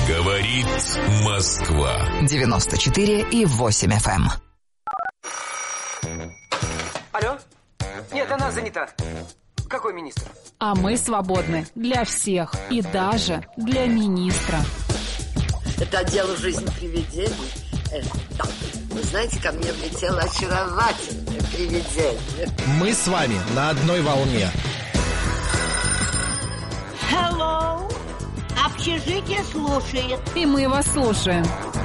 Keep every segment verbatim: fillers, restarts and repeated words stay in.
Говорит Москва. девяносто четыре и восемь эф эм. Алло? Нет, она занята. Какой министр? А мы свободны для всех и даже для министра. Это отдел «Жизнь привидений». Э, да. Вы знаете, ко мне влетело очаровательное привидение. Мы с вами на одной волне. Hello. Общежитие слушает. И мы вас слушаем.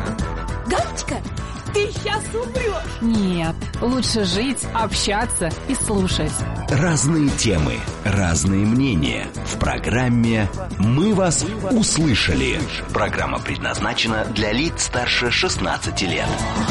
Галочка, ты сейчас умрешь. Нет, лучше жить, общаться и слушать. Разные темы, разные мнения. В программе «Мы вас услышали». Программа предназначена для лиц старше шестнадцати лет.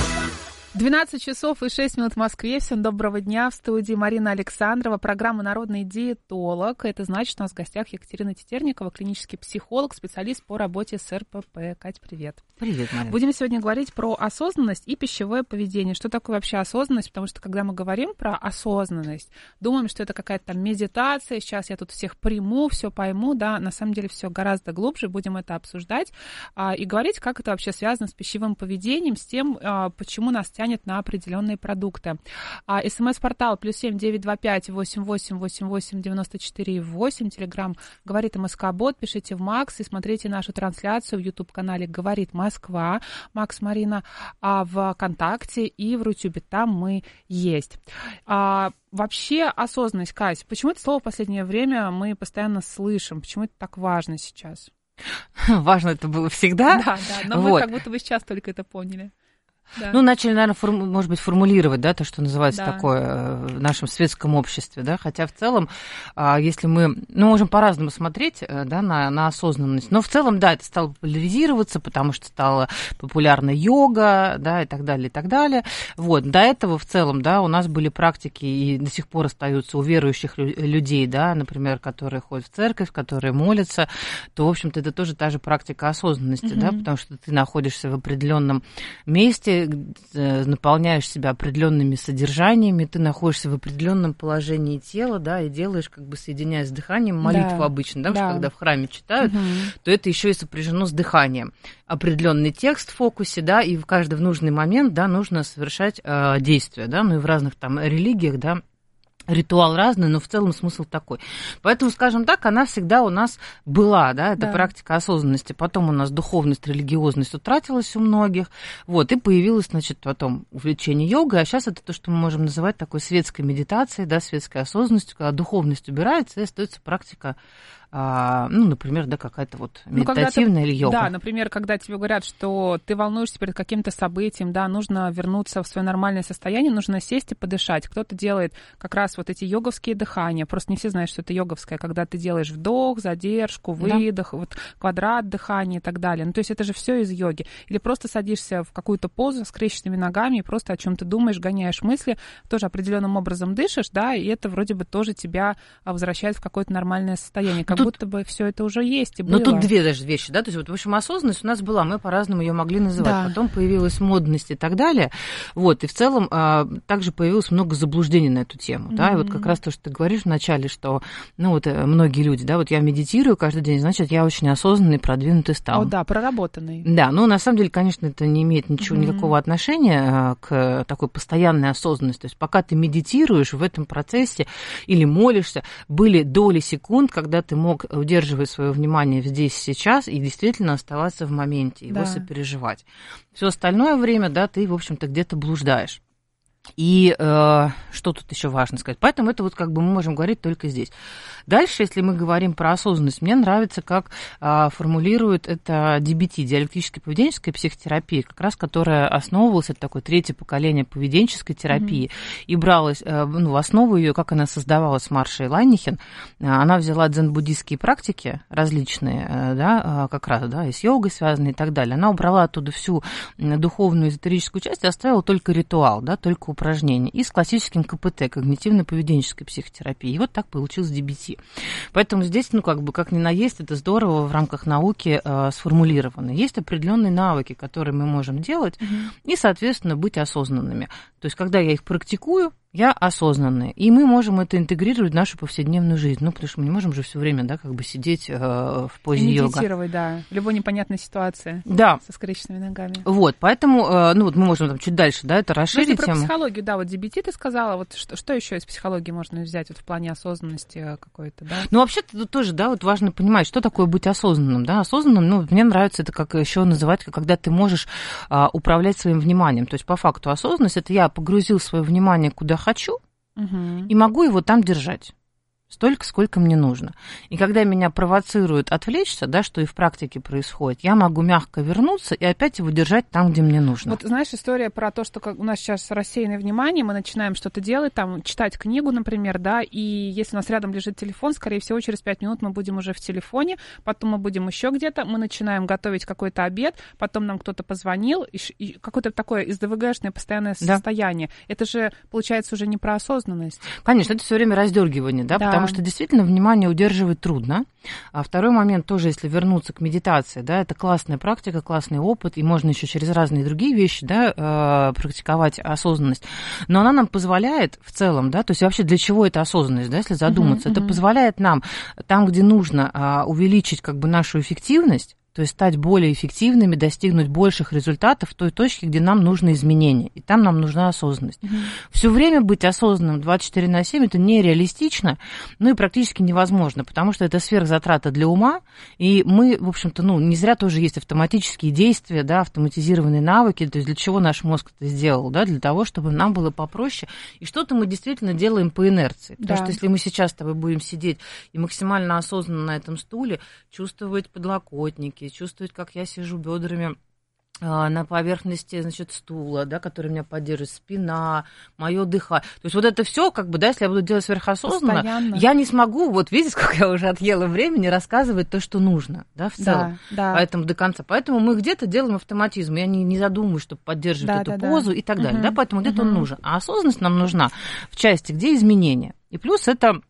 двенадцать часов и шесть минут в Москве. Всем доброго дня. В студии Марина Александрова. Программа «Народный диетолог». Это значит, у нас в гостях Екатерина Тетерникова, клинический психолог, специалист по работе с эр пэ пэ. Кать, привет. Привет, Марина. Будем сегодня говорить про осознанность и пищевое поведение. Что такое вообще осознанность? Потому что, когда мы говорим про осознанность, думаем, что это какая-то там медитация, сейчас я тут всех приму, все пойму, да, на самом деле все гораздо глубже, будем это обсуждать а, и говорить, как это вообще связано с пищевым поведением, с тем, а, почему нас тянет на определенные продукты. А, СМС-портал плюс семь девять два пять восемь восемь восемь восемь девяносто четыре восемь. Телеграм «Говорит МСК-бот». Пишите в Макс и смотрите нашу трансляцию в YouTube-канале «Говорит Москва». Макс, Марина, а в ВКонтакте и в Рутюбе. Там мы есть. А, вообще осознанность, Кать, почему это слово в последнее время мы постоянно слышим? Почему это так важно сейчас? Важно это было всегда. Да, да, но вот. мы как будто бы сейчас только это поняли. Да. Ну, начали, наверное, форму, может быть, формулировать, да, то, что называется да. такое в нашем светском обществе, да, хотя в целом, если мы, ну, можем по-разному смотреть, да, на, на осознанность, но в целом, да, это стало популяризироваться, потому что стала популярна йога, да, и так далее, и так далее. Вот, до этого в целом, да, у нас были практики, и до сих пор остаются у верующих людей, да, например, которые ходят в церковь, которые молятся, то, в общем-то, это тоже та же практика осознанности, mm-hmm. да, потому что ты находишься в определенном месте, наполняешь себя определенными содержаниями, ты находишься в определенном положении тела, да, и делаешь, как бы соединяясь с дыханием, молитву да. обычно, да, да. что когда в храме читают, угу. то это еще и сопряжено с дыханием. Определенный текст в фокусе, да, и в каждый в нужный момент, да, нужно совершать э, действия, да, ну и в разных там религиях, да, ритуал разный, но в целом смысл такой. Поэтому, скажем так, она всегда у нас была, да, это да. практика осознанности. Потом у нас духовность, религиозность утратилась у многих, вот, и появилось, значит, потом увлечение йогой, а сейчас это то, что мы можем называть такой светской медитацией, да, светской осознанностью, когда духовность убирается и остается практика, а, ну, например, да, какая-то вот медитативная ну, или йога. Да, например, когда тебе говорят, что ты волнуешься перед каким-то событием, да, нужно вернуться в свое нормальное состояние, нужно сесть и подышать. Кто-то делает как раз вот эти йоговские дыхания, просто не все знают, что это йоговское, когда ты делаешь вдох, задержку, выдох, да. вот квадрат дыхания и так далее. Ну, то есть это же все из йоги. Или просто садишься в какую-то позу с скрещенными ногами и просто о чем-то думаешь, гоняешь мысли, тоже определенным образом дышишь, да, и это вроде бы тоже тебя возвращает в какое-то нормальное состояние, как тут, будто бы все это уже есть и было. Ну, тут две даже вещи, да, то есть вот, в общем, осознанность у нас была, мы по-разному ее могли называть, да. потом появилась модность и так далее, вот, и в целом а, также появилось много заблуждений на эту тему, mm-hmm. да, и вот как раз то, что ты говоришь вначале, что, ну, вот многие люди, да, вот я медитирую каждый день, значит, я очень осознанный, продвинутый стал. О, да, проработанный. Да, ну, на самом деле, конечно, это не имеет ничего, mm-hmm. никакого отношения к такой постоянной осознанности, то есть пока ты медитируешь в этом процессе или молишься, были доли секунд, когда ты мог удерживать свое внимание здесь сейчас и действительно оставаться в моменте, его да. сопереживать. Все остальное время, да, ты, в общем-то, где-то блуждаешь. И э, что тут еще важно сказать? Поэтому это вот как бы мы можем говорить только здесь. Дальше, если мы говорим про осознанность, мне нравится, как э, формулирует это ди би ти, диалектическая поведенческая психотерапия, как раз которая основывалась, это такое третье поколение поведенческой терапии, mm-hmm. и бралась, э, ну, в основу ее, как она создавалась, Маршей Лайнихен, э, она взяла дзен-буддистские практики различные, э, да, э, как раз, да, и с йогой связанные и так далее. Она убрала оттуда всю духовную эзотерическую часть и оставила только ритуал, да, только упражнения, и с классическим ка пэ тэ, когнитивно-поведенческой психотерапией. И вот так получилось ди би ти. Поэтому здесь, ну, как бы, как ни на есть, это здорово в рамках науки э, сформулировано. Есть определенные навыки, которые мы можем делать, mm-hmm. и, соответственно, быть осознанными. То есть, когда я их практикую, я осознанная, и мы можем это интегрировать в нашу повседневную жизнь. Ну, потому что мы не можем же все время, да, как бы сидеть э, в позе и йога. медитировать, да, в любой непонятной ситуации. Да. Со скрещенными ногами. Вот, поэтому, э, ну, вот мы можем там чуть дальше, да, это расширить. Про тему. психологию, да, вот ди би ти ты сказала, вот что, что еще из психологии можно взять вот в плане осознанности какой-то, да? Ну, вообще-то тут тоже, да, вот важно понимать, что такое быть осознанным, да, осознанным, ну, мне нравится это как еще называть, когда ты можешь а, управлять своим вниманием, то есть по факту осознанность, это я погрузил свое внимание куда хочу, угу. и могу его там держать. Столько, сколько мне нужно. И когда меня провоцируют отвлечься, да, что и в практике происходит, я могу мягко вернуться и опять его держать там, где мне нужно. Вот знаешь, история про то, что у нас сейчас рассеянное внимание, мы начинаем что-то делать, там, читать книгу, например, да, и если у нас рядом лежит телефон, скорее всего, через пять минут мы будем уже в телефоне, потом мы будем еще где-то, мы начинаем готовить какой-то обед, потом нам кто-то позвонил, и, и какое-то такое эс дэ вэ гэшное постоянное состояние. Да. Это же, получается, уже не про осознанность. Конечно, это все время раздергивание, да, да. Потому что действительно внимание удерживать трудно. А второй момент тоже, если вернуться к медитации, да, это классная практика, классный опыт, и можно еще через разные другие вещи, да, практиковать осознанность. Но она нам позволяет в целом, да, то есть вообще для чего эта осознанность, да, если задуматься, uh-huh, это uh-huh. позволяет нам там, где нужно, увеличить как бы нашу эффективность, то есть стать более эффективными, достигнуть больших результатов в той точке, где нам нужны изменения. И там нам нужна осознанность. Mm-hmm. Все время быть осознанным двадцать четыре на семь это нереалистично, ну и практически невозможно, потому что это сверхзатрата для ума, и мы, в общем-то, ну, не зря тоже есть автоматические действия, да, автоматизированные навыки, то есть для чего наш мозг это сделал, да, для того, чтобы нам было попроще, и что-то мы действительно делаем по инерции. Потому да. что если мы сейчас с тобой будем сидеть и максимально осознанно на этом стуле, чувствовать подлокотники, чувствовать, как я сижу бедрами на поверхности, значит, стула, да, который меня поддерживает, спина, мое дыхание. То есть вот это все, как бы, да, если я буду делать сверхосознанно, постоянно. Я не смогу, вот видите, сколько я уже отъела времени, рассказывать то, что нужно, да, в целом. Да, да. Поэтому до конца. Поэтому мы где-то делаем автоматизм. Я не, не задумываюсь, чтобы поддерживать да, эту да, позу да. и так далее, угу. да, поэтому где-то угу. он нужен. А осознанность нам нужна в части, где изменения. И плюс это...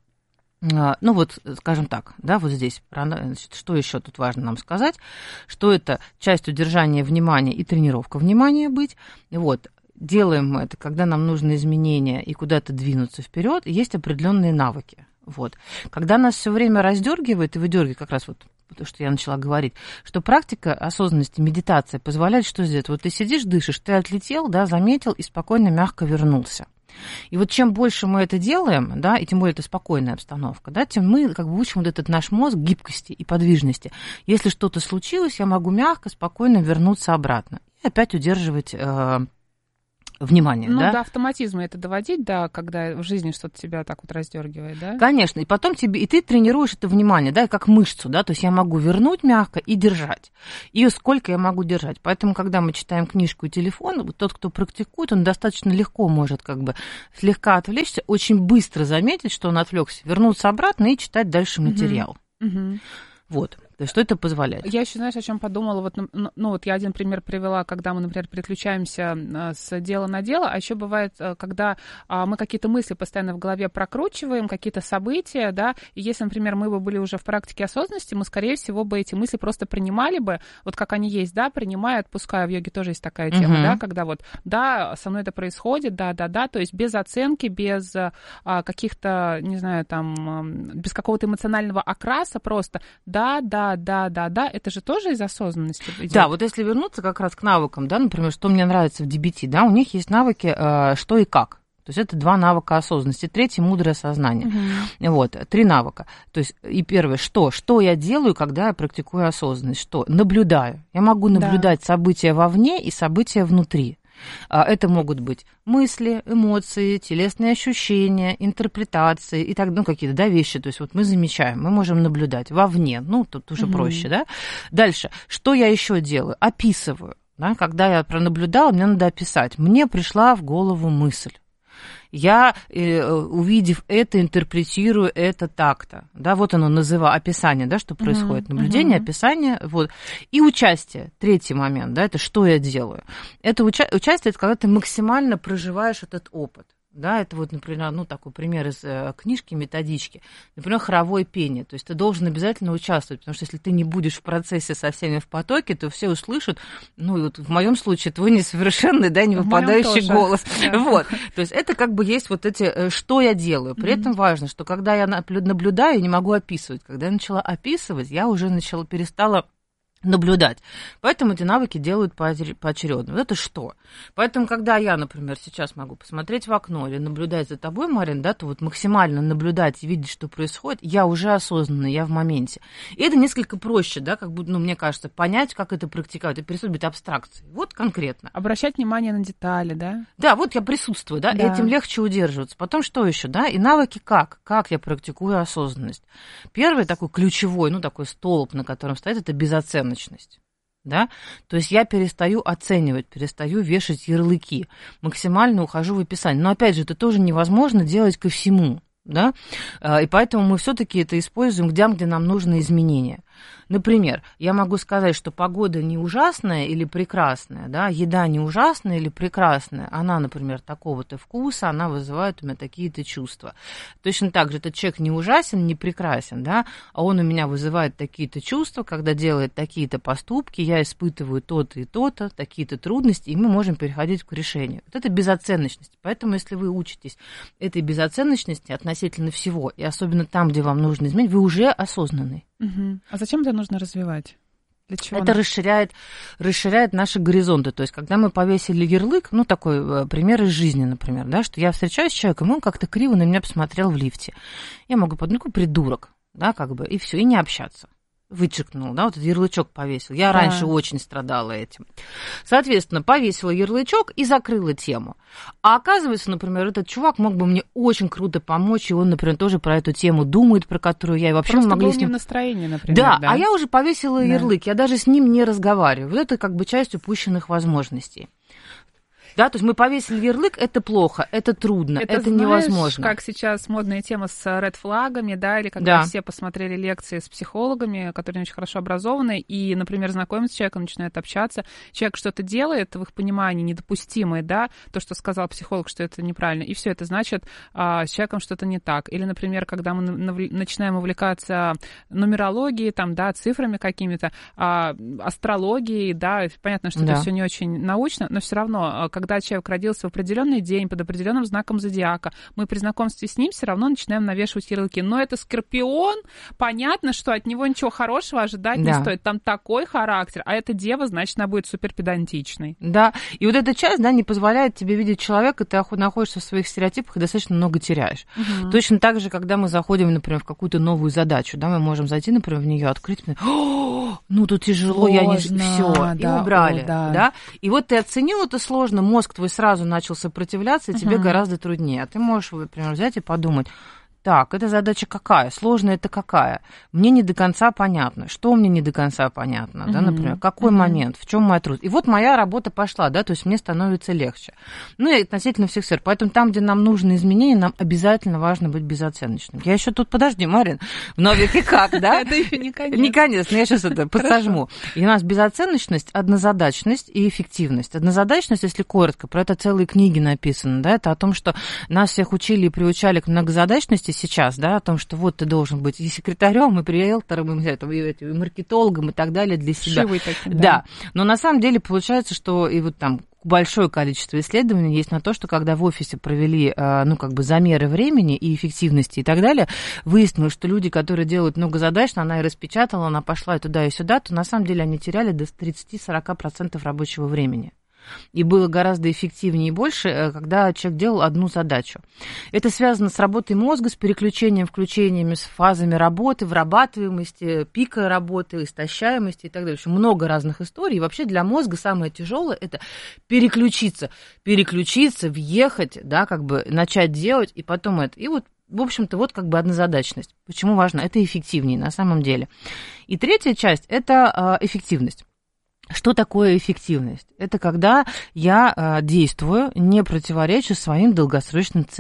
Ну вот, скажем так, да, вот здесь, значит, что еще тут важно нам сказать, что это часть удержания внимания и тренировка внимания быть. Вот, делаем мы это, когда нам нужны изменения и куда-то двинуться вперед, есть определенные навыки. Вот. Когда нас все время раздергивает и выдергивает, как раз вот то, что я начала говорить, что практика осознанности, медитация позволяет что сделать? Вот ты сидишь, дышишь, ты отлетел, да, заметил и спокойно, мягко вернулся. И вот чем больше мы это делаем, да, и тем более это спокойная обстановка, да, тем мы как бы учим вот этот наш мозг гибкости и подвижности. Если что-то случилось, я могу мягко, спокойно вернуться обратно и опять удерживать э, внимание. Ну, да? до автоматизма это доводить, да, когда в жизни что-то тебя так вот раздергивает, да? Конечно, и потом тебе, и ты тренируешь это внимание, да, как мышцу, да, то есть я могу вернуть мягко и держать. И сколько я могу держать. Поэтому, когда мы читаем книжку и телефон, вот тот, кто практикует, он достаточно легко может как бы слегка отвлечься, очень быстро заметить, что он отвлекся, вернуться обратно и читать дальше материал. Uh-huh. Вот. То есть что это позволяет? Я еще, знаешь, о чем подумала? Вот, ну, ну, вот я один пример привела, когда мы, например, переключаемся с дела на дело, а еще бывает, когда мы какие-то мысли постоянно в голове прокручиваем, какие-то события, да, и если, например, мы бы были уже в практике осознанности, мы, скорее всего, бы эти мысли просто принимали бы, вот как они есть, да, принимая, отпуская. В йоге тоже есть такая тема, uh-huh. да, когда вот, да, со мной это происходит, да, да, да, то есть без оценки, без а, каких-то, не знаю, там, без какого-то эмоционального окраса, просто да, да, да, да, да, это же тоже из осознанности идет. Да, вот если вернуться как раз к навыкам, да, например, что мне нравится в ди би ти, да, у них есть навыки э, что и как. То есть это два навыка осознанности. Третий – мудрое сознание. Uh-huh. Вот, три навыка. То есть и первое – что? Что я делаю, когда я практикую осознанность? Что? Наблюдаю. Я могу наблюдать да. события вовне и события внутри. Это могут быть мысли, эмоции, телесные ощущения, интерпретации и так, ну, какие-то, да, вещи. То есть вот мы замечаем, мы можем наблюдать вовне, ну, тут уже mm-hmm. проще, да. Дальше, что я еще делаю? Описываю, да, когда я пронаблюдала, мне надо описать. Мне пришла в голову мысль. Я, увидев это, интерпретирую это так-то. Да, вот оно называю описание, да, что происходит. Uh-huh, наблюдение, uh-huh. описание. Вот. И участие. Третий момент, да, это что я делаю. Это уча- участие, это когда ты максимально проживаешь этот опыт. Да, это вот, например, ну, такой пример из э, книжки, методички. Например, хоровое пение. То есть ты должен обязательно участвовать, потому что если ты не будешь в процессе со всеми в потоке, то все услышат, ну, и вот в моем случае твой несовершенный, да, не выпадающий голос. Да. Вот. То есть это как бы есть вот эти, что я делаю. При mm-hmm. этом важно, что когда я наблюдаю, я не могу описывать. Когда я начала описывать, я уже начала, перестала наблюдать. Поэтому эти навыки делают поочередно. Вот это что? Поэтому, когда я, например, сейчас могу посмотреть в окно или наблюдать за тобой, Марин, да, то вот максимально наблюдать и видеть, что происходит, я уже осознанно, я в моменте. И это несколько проще, да, как будто, ну, мне кажется, понять, как это практиковать, и перестать быть абстракцией. Вот конкретно. Обращать внимание на детали, да? Да, вот я присутствую, да, да. Этим легче удерживаться. Потом что еще, да, и навыки как? Как я практикую осознанность? Первый такой ключевой, ну, такой столб, на котором стоит, это безоценка. Да? То есть я перестаю оценивать, перестаю вешать ярлыки, максимально ухожу в описание. Но опять же, это тоже невозможно делать ко всему. Да? И поэтому мы все-таки это используем где, где нам нужны изменения. Например, я могу сказать, что погода не ужасная или прекрасная, да, еда не ужасная или прекрасная, она, например, такого-то вкуса, она вызывает у меня такие-то чувства. Точно так же этот человек не ужасен, не прекрасен, да, а он у меня вызывает такие-то чувства, когда делает такие-то поступки, я испытываю то-то и то-то, такие-то трудности, и мы можем переходить к решению. Вот это безоценочность. Поэтому, если вы учитесь этой безоценочности относительно всего, и особенно там, где вам нужно изменить, вы уже осознанны. Угу. А зачем это нужно развивать? Для чего? Это расширяет, расширяет наши горизонты. То есть, когда мы повесили ярлык, ну, такой пример из жизни, например, да, что я встречаюсь с человеком, и он как-то криво на меня посмотрел в лифте. Я могу подумать, ну, придурок, да, как бы, и все, и не общаться. Вычеркнул, да, вот этот ярлычок повесил. Я да. раньше очень страдала этим. Соответственно, повесила ярлычок и закрыла тему. А оказывается, например, этот чувак мог бы мне очень круто помочь, и он, например, тоже про эту тему думает, про которую я и вообще Просто могли был с ним... не в настроении, например. Да, да, а я уже повесила да. ярлык, я даже с ним не разговарю. Вот это как бы часть упущенных возможностей. Да, то есть мы повесили ярлык, это плохо, это трудно, это, это знаешь, невозможно. Как сейчас модная тема с ред-флагами, да, или когда да. все посмотрели лекции с психологами, которые очень хорошо образованы, и, например, знакомятся с человеком, начинают общаться, человек что-то делает, в их понимании недопустимое, да, то, что сказал психолог, что это неправильно, и все это значит, а, с человеком что-то не так. Или, например, когда мы навл... начинаем увлекаться нумерологией, там, да, цифрами какими-то, а, астрологией, да, понятно, что да. это все не очень научно, но все равно, когда человек родился в определенный день под определенным знаком зодиака, мы при знакомстве с ним все равно начинаем навешивать ярлыки. Но это Скорпион, понятно, что от него ничего хорошего ожидать да. не стоит. Там такой характер, а это дева, значит, она будет суперпедантичной. Да, и вот эта часть, да, не позволяет тебе видеть человека, ты находишься в своих стереотипах и достаточно много теряешь. Угу. Точно так же, когда мы заходим, например, в какую-то новую задачу, да, мы можем зайти, например, в нее открыть, ну, тут тяжело, Сложно, я не... Все, да, и убрали, о, да. да. И вот ты оценил это сложно, мозг твой сразу начал сопротивляться, и тебе uh-huh. гораздо труднее. А ты можешь, например, взять и подумать, так, эта задача какая? Сложная это какая? Мне не до конца понятно. Что мне не до конца понятно? Uh-huh. Да, например, какой uh-huh. момент? В чем моя трудность? И вот моя работа пошла, да, то есть мне становится легче. Ну и относительно всех сфер. Поэтому там, где нам нужны изменения, нам обязательно важно быть безоценочным. Я еще тут, подожди, Марин, в новике как, да? Это еще не конец. Не конец, но я сейчас это подсожму. И у нас безоценочность, однозадачность и эффективность. Однозадачность, если коротко, про это целые книги написаны, да, это о том, что нас всех учили и приучали к многозадачности сейчас, да, о том, что вот ты должен быть и секретарем, и риэлтором, и, и, и маркетологом, и так далее для себя. Шивый таким, да. Да, но на самом деле получается, что и вот там большое количество исследований есть на то, что когда в офисе провели, ну, как бы замеры времени и эффективности и так далее, выяснилось, что люди, которые делают многозадачно, она и распечатала, она пошла и туда, и сюда, то на самом деле они теряли до тридцать-сорок процентов рабочего времени. И было гораздо эффективнее и больше, когда человек делал одну задачу. Это связано с работой мозга, с переключением, включениями, с фазами работы, вырабатываемости, пика работы, истощаемости и так далее. В общем, много разных историй. И вообще для мозга самое тяжелое – это переключиться. Переключиться, въехать, да, как бы начать делать, и потом это. И вот, в общем-то, вот как бы однозадачность. Почему важно? Это эффективнее на самом деле. И третья часть – это эффективность. Что такое эффективность? Это когда я действую, не противоречу своим долгосрочным целям.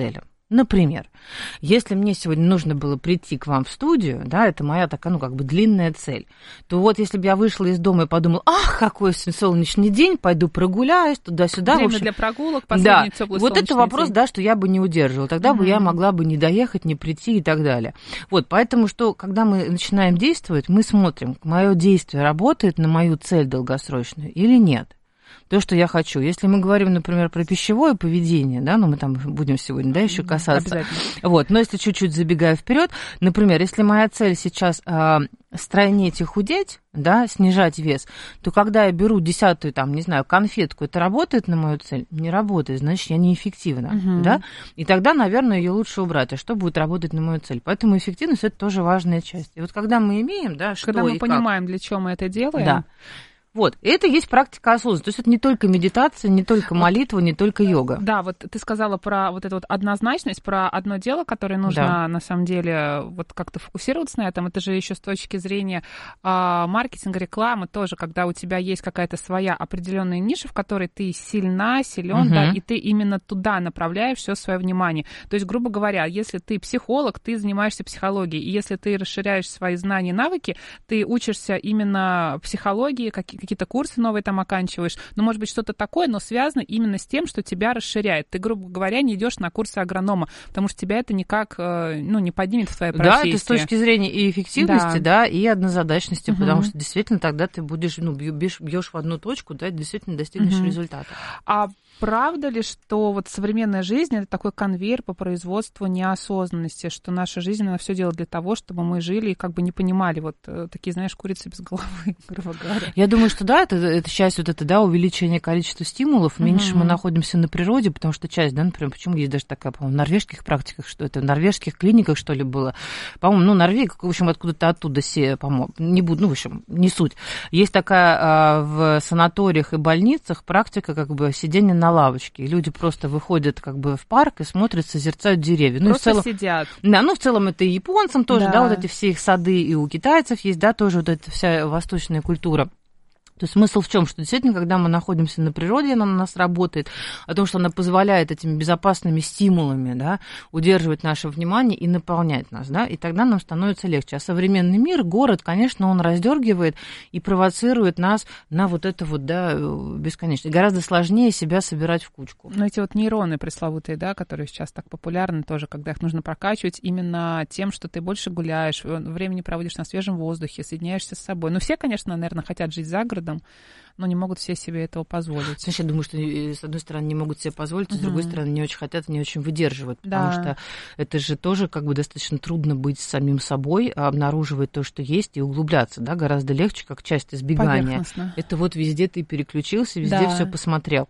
Например, если мне сегодня нужно было прийти к вам в студию, да, это моя такая, ну, как бы длинная цель, то вот если бы я вышла из дома и подумала, ах, какой солнечный день, пойду прогуляюсь туда-сюда. Время в общем, для прогулок, последний да, теплый вот это вопрос, день. да, что я бы не удерживала, тогда угу. бы я могла бы не доехать, не прийти и так далее. Вот, поэтому что, когда мы начинаем действовать, мы смотрим, мое действие работает на мою цель долгосрочную или нет. То, что я хочу. Если мы говорим, например, про пищевое поведение, да, ну мы там будем сегодня, да, еще касаться. Вот, но если чуть-чуть забегая вперед, например, если моя цель сейчас э, стройнеть и худеть, да, снижать вес, то когда я беру десятую, там, не знаю, конфетку, это работает на мою цель? Не работает, значит, я неэффективна, uh-huh. да, и тогда, наверное, ее лучше убрать. А что будет работать на мою цель? Поэтому эффективность – это тоже важная часть. И вот когда мы имеем, да, что когда мы и понимаем, как, для чего мы это делаем, да. Вот, это и есть практика осознанности. То есть это не только медитация, не только молитва, не только йога. Да, вот ты сказала про вот эту вот однозначность, про одно дело, которое нужно да. на самом деле вот как-то фокусироваться на этом. Это же еще с точки зрения а, маркетинга, рекламы тоже, когда у тебя есть какая-то своя определенная ниша, в которой ты сильна, силен, угу. да, и ты именно туда направляешь все свое внимание. То есть, грубо говоря, если ты психолог, ты занимаешься психологией, и если ты расширяешь свои знания и навыки, ты учишься именно психологии, какие какие-то курсы новые там оканчиваешь, ну, может быть, что-то такое, но связано именно с тем, что тебя расширяет. Ты, грубо говоря, не идешь на курсы агронома, потому что тебя это никак, ну, не поднимет в твоей профессии. Да, это с точки зрения и эффективности, да, да и однозадачности, угу. потому что действительно тогда ты будешь, ну, бьешь, бьешь в одну точку, да, действительно достигнешь угу. результата. А правда ли, что вот современная жизнь — это такой конвейер по производству неосознанности, что наша жизнь, она все делает для того, чтобы мы жили и как бы не понимали вот такие, знаешь, курицы без головы, грубо говоря? Я думаю, что да, это, это часть вот это, да, увеличения количества стимулов, меньше mm-hmm. мы находимся на природе, потому что часть, да, например, почему есть даже такая, по-моему, в норвежских практиках, что это в норвежских клиниках, что ли, было, по-моему, ну, Норвегия, в общем, откуда-то оттуда все, по-моему, не буду, ну, в общем, не суть. Есть такая а, в санаториях и больницах практика, как бы, сидения на лавочке, и люди просто выходят, как бы, в парк и смотрят, созерцают деревья. Ну, просто в целом, сидят. Да, ну, в целом это и японцам тоже, да. да, вот эти все их сады, и у китайцев есть, да, тоже вот эта вся восточная культура. То есть смысл в чем? Что действительно, когда мы находимся на природе, она на нас работает, о том, что она позволяет этими безопасными стимулами, да, удерживать наше внимание и наполнять нас, да, и тогда нам становится легче. А современный мир, город, конечно, он раздергивает и провоцирует нас на вот это вот, да, бесконечно. Гораздо сложнее себя собирать в кучку. Но эти вот нейроны пресловутые, да, которые сейчас так популярны тоже, когда их нужно прокачивать именно тем, что ты больше гуляешь, времени проводишь на свежем воздухе, соединяешься с собой. Ну, все, конечно, наверное, хотят жить за городом, но не могут все себе этого позволить. Значит, я думаю, что с одной стороны не могут себе позволить, а с другой стороны не очень хотят, не очень выдерживают, потому да. что это же тоже как бы достаточно трудно быть самим собой, обнаруживать то, что есть, и углубляться, да, гораздо легче, как часть избегания. Это вот везде ты переключился, везде да. все посмотрел.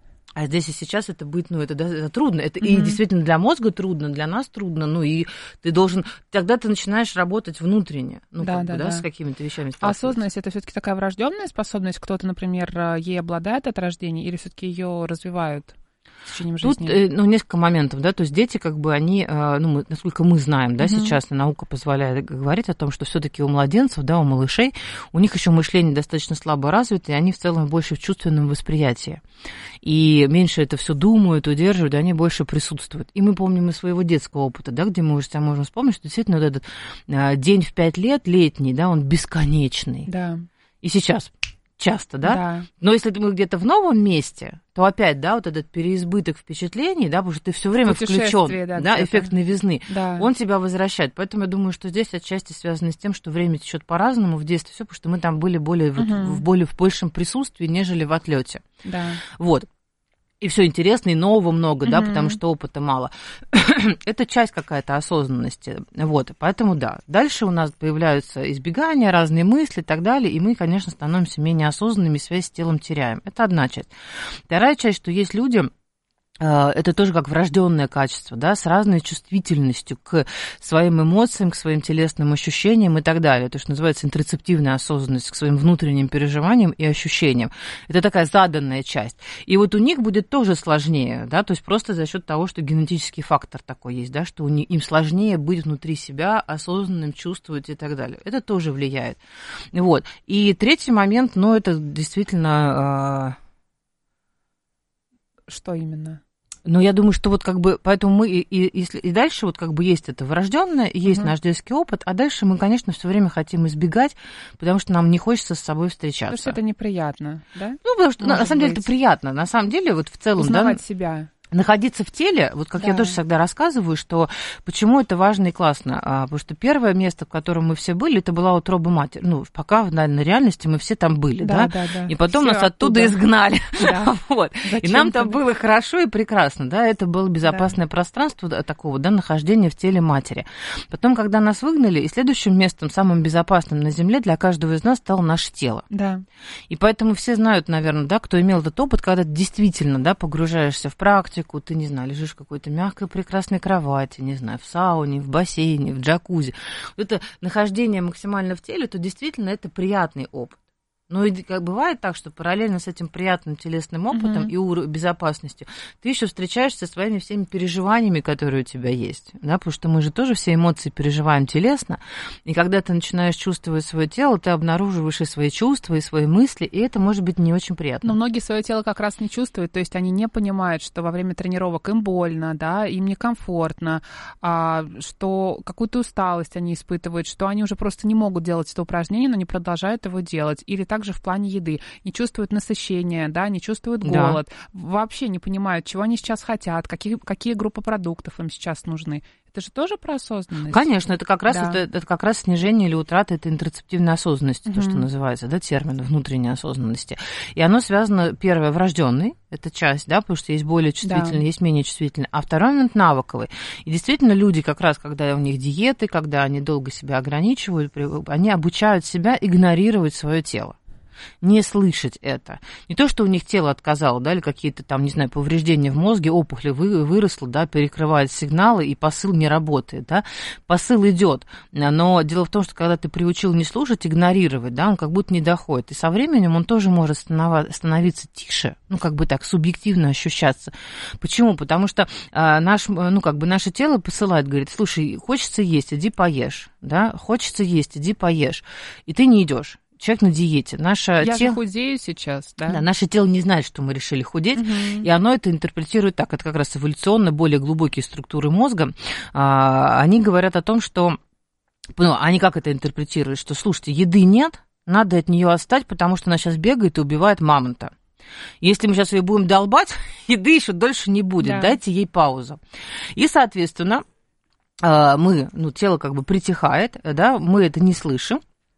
А здесь и сейчас это будет, ну, это, да, это трудно. Это mm-hmm. и действительно для мозга трудно, для нас трудно. Ну, и ты должен... Тогда ты начинаешь работать внутренне, ну, да, как да, бы, да, да, с какими-то вещами. А осознанность — это все-таки такая врожденная способность? Кто-то, например, ей обладает от рождения, или все-таки ее развивают в течение жизни? Тут, ну, несколько моментов, да, то есть дети, как бы, они, ну, мы, насколько мы знаем, да, mm-hmm. сейчас наука позволяет говорить о том, что все-таки у младенцев, да, у малышей, у них еще мышление достаточно слабо развито, и они в целом больше в чувственном восприятии. И меньше это все думают, удерживают, и они больше присутствуют. И мы помним из своего детского опыта, да, где мы уже себя можем вспомнить, что действительно вот этот а, день в пять лет, летний, да, он бесконечный. Да. И сейчас часто, да? Да. Но если мы где-то в новом месте, то опять, да, вот этот переизбыток впечатлений, да, потому что ты все время включен, да, да, эффект новизны, да. он тебя возвращает. Поэтому я думаю, что здесь отчасти связано с тем, что время течет по-разному в детстве, все, потому что мы там были более, угу. вот, в более в большем присутствии, нежели в отлете. Да. Вот. И все интересно, и нового много, mm-hmm. да, потому что опыта мало. Это часть какая-то осознанности. Вот, поэтому да. Дальше у нас появляются избегания, разные мысли и так далее, и мы, конечно, становимся менее осознанными, связь с телом теряем. Это одна часть. Вторая часть, что есть люди... Это тоже как врожденное качество, да, с разной чувствительностью к своим эмоциям, к своим телесным ощущениям и так далее. То, что называется интроспективная осознанность, к своим внутренним переживаниям и ощущениям. Это такая заданная часть. И вот у них будет тоже сложнее, да, то есть просто за счет того, что генетический фактор такой есть, да, что у них, им сложнее быть внутри себя осознанным, чувствовать и так далее. Это тоже влияет. Вот. И третий момент, ну, это действительно... Что именно? Ну, я думаю, что вот как бы, поэтому мы и, и, если, и дальше вот как бы есть это врожденное, есть угу. наш детский опыт, а дальше мы, конечно, все время хотим избегать, потому что нам не хочется с собой встречаться. Потому что это неприятно, да? Ну, потому что, на, на самом быть. деле, это приятно. На самом деле, вот в целом, узнавать да, себя. Находиться в теле, вот как да. я тоже всегда рассказываю, что почему это важно и классно, а, потому что первое место, в котором мы все были, это была утроба матери. Ну, пока, наверное, на реальности мы все там были, да? да? да, да. И потом все нас оттуда, оттуда изгнали. Да. Вот. И нам там было хорошо и прекрасно, да, это было безопасное да. пространство такого, да, нахождения в теле матери. Потом, когда нас выгнали, и следующим местом, самым безопасным на земле для каждого из нас стало наше тело. Да. И поэтому все знают, наверное, да, кто имел этот опыт, когда ты действительно, да, погружаешься в практику, ты, не знаю, лежишь в какой-то мягкой, прекрасной кровати, не знаю, в сауне, в бассейне, в джакузи. Это нахождение максимально в теле, то действительно это приятный опыт. Но и как бывает так, что параллельно с этим приятным телесным опытом mm-hmm. и уровнем безопасностью ты еще встречаешься со своими всеми переживаниями, которые у тебя есть, да, потому что мы же тоже все эмоции переживаем телесно, и когда ты начинаешь чувствовать свое тело, ты обнаруживаешь и свои чувства, и свои мысли, и это может быть не очень приятно. Но многие свое тело как раз не чувствуют, то есть они не понимают, что во время тренировок им больно, да, им некомфортно, а, что какую-то усталость они испытывают, что они уже просто не могут делать это упражнение, но не продолжают его делать, или также в плане еды, не чувствуют насыщения, да, не чувствуют голод, да. вообще не понимают, чего они сейчас хотят, какие, какие группы продуктов им сейчас нужны. Это же тоже про осознанность. Конечно, это как раз, да. это, это как раз снижение или утрата этой интерцептивной осознанности, угу. то, что называется, да, термин внутренней осознанности. И оно связано, первое, врожденный, это часть, да, потому что есть более чувствительный, да. есть менее чувствительный, а второй момент навыковый. И действительно люди как раз, когда у них диеты, когда они долго себя ограничивают, они обучают себя игнорировать свое тело. Не слышать это. Не то, что у них тело отказало, да, или какие-то там, не знаю, повреждения в мозге, опухоль вы, выросла, да, перекрывает сигналы, и посыл не работает, да. Посыл идет, но дело в том, что когда ты приучил не слушать, игнорировать, да, он как будто не доходит. И со временем он тоже может становиться тише, ну, как бы так, субъективно ощущаться. Почему? Потому что а, наш, ну, как бы наше тело посылает, говорит, слушай, хочется есть, иди поешь, да, хочется есть, иди поешь, и ты не идешь. Человек на диете. Наше Я тело... же худею сейчас, да? Да, наше тело не знает, что мы решили худеть, угу. и оно это интерпретирует так. Это как раз эволюционно более глубокие структуры мозга. А, они говорят о том, что... Ну, они как это интерпретируют? Что, слушайте, еды нет, надо от нее отстать, потому что она сейчас бегает и убивает мамонта. Если мы сейчас ее будем долбать, еды еще дольше не будет. Да. Дайте ей паузу. И, соответственно, мы, ну, тело как бы притихает, да, мы это не слышим.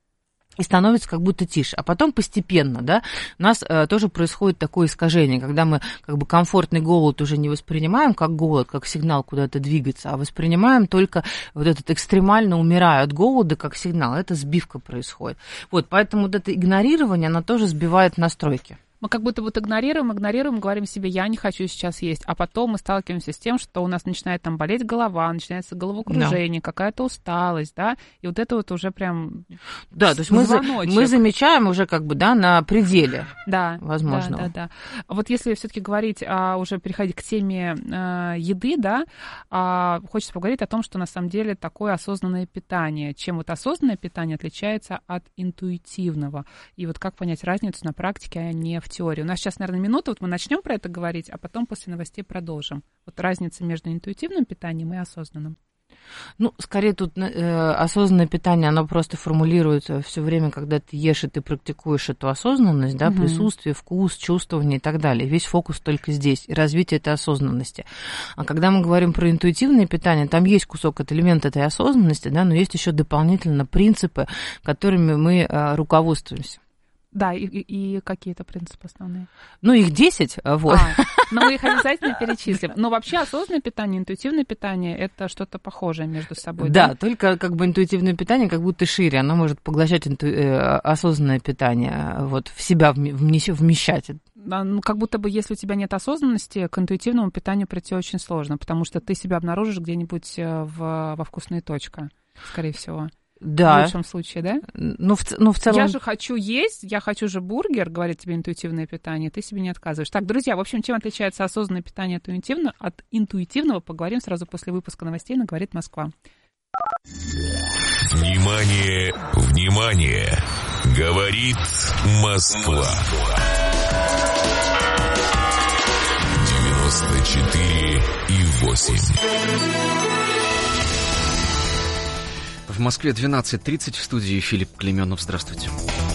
И становится как будто тише. А потом постепенно, да, у нас э, тоже происходит такое искажение, когда мы как бы комфортный голод уже не воспринимаем как голод, как сигнал куда-то двигаться, а воспринимаем только вот этот экстремально умирая от голода как сигнал. Это сбивка происходит. Вот, поэтому вот это игнорирование, оно тоже сбивает настройки. Мы как будто вот игнорируем, игнорируем, говорим себе, я не хочу сейчас есть. А потом мы сталкиваемся с тем, что у нас начинает там болеть голова, начинается головокружение, да. какая-то усталость, да, и вот это вот уже прям да, то есть мы, за, мы замечаем уже как бы, да, на пределе да, возможного. Да, да, да. Вот если все-таки говорить, а, уже переходить к теме а, еды, да, а, хочется поговорить о том, что на самом деле такое осознанное питание. Чем вот осознанное питание отличается от интуитивного? И вот как понять разницу на практике, а не в теории. У нас сейчас, наверное, минута, вот мы начнем про это говорить, а потом после новостей продолжим. Вот разница между интуитивным питанием и осознанным. Ну, скорее тут э, осознанное питание, оно просто формулируется все время, когда ты ешь и ты практикуешь эту осознанность, да, угу. присутствие, вкус, чувствование и так далее. Весь фокус только здесь, и развитие этой осознанности. А когда мы говорим про интуитивное питание, там есть кусок, от элемента этой осознанности, да, но есть еще дополнительно принципы, которыми мы э, руководствуемся. Да, и, и, и какие-то принципы основные? Ну, их десять, вот. А, но мы их обязательно перечислим. Но вообще осознанное питание, интуитивное питание – это что-то похожее между собой, да? Да, только как бы интуитивное питание как будто шире. Оно может поглощать инту... осознанное питание, вот, в себя вмещать. Да, ну, как будто бы, если у тебя нет осознанности, к интуитивному питанию прийти очень сложно, потому что ты себя обнаружишь где-нибудь в, во вкусная точка, скорее всего. Да. В лучшем случае, да? Ну в, ну, в целом... Я же хочу есть, я хочу же бургер, говорит тебе интуитивное питание, ты себе не отказываешь. Так, друзья, в общем, чем отличается осознанное питание от интуитивного, от интуитивного, поговорим сразу после выпуска новостей на «Говорит Москва». Внимание, внимание! Говорит Москва. девяносто четыре и восемь. В Москве двенадцать тридцать, в студии Филипп Клеменов. Здравствуйте.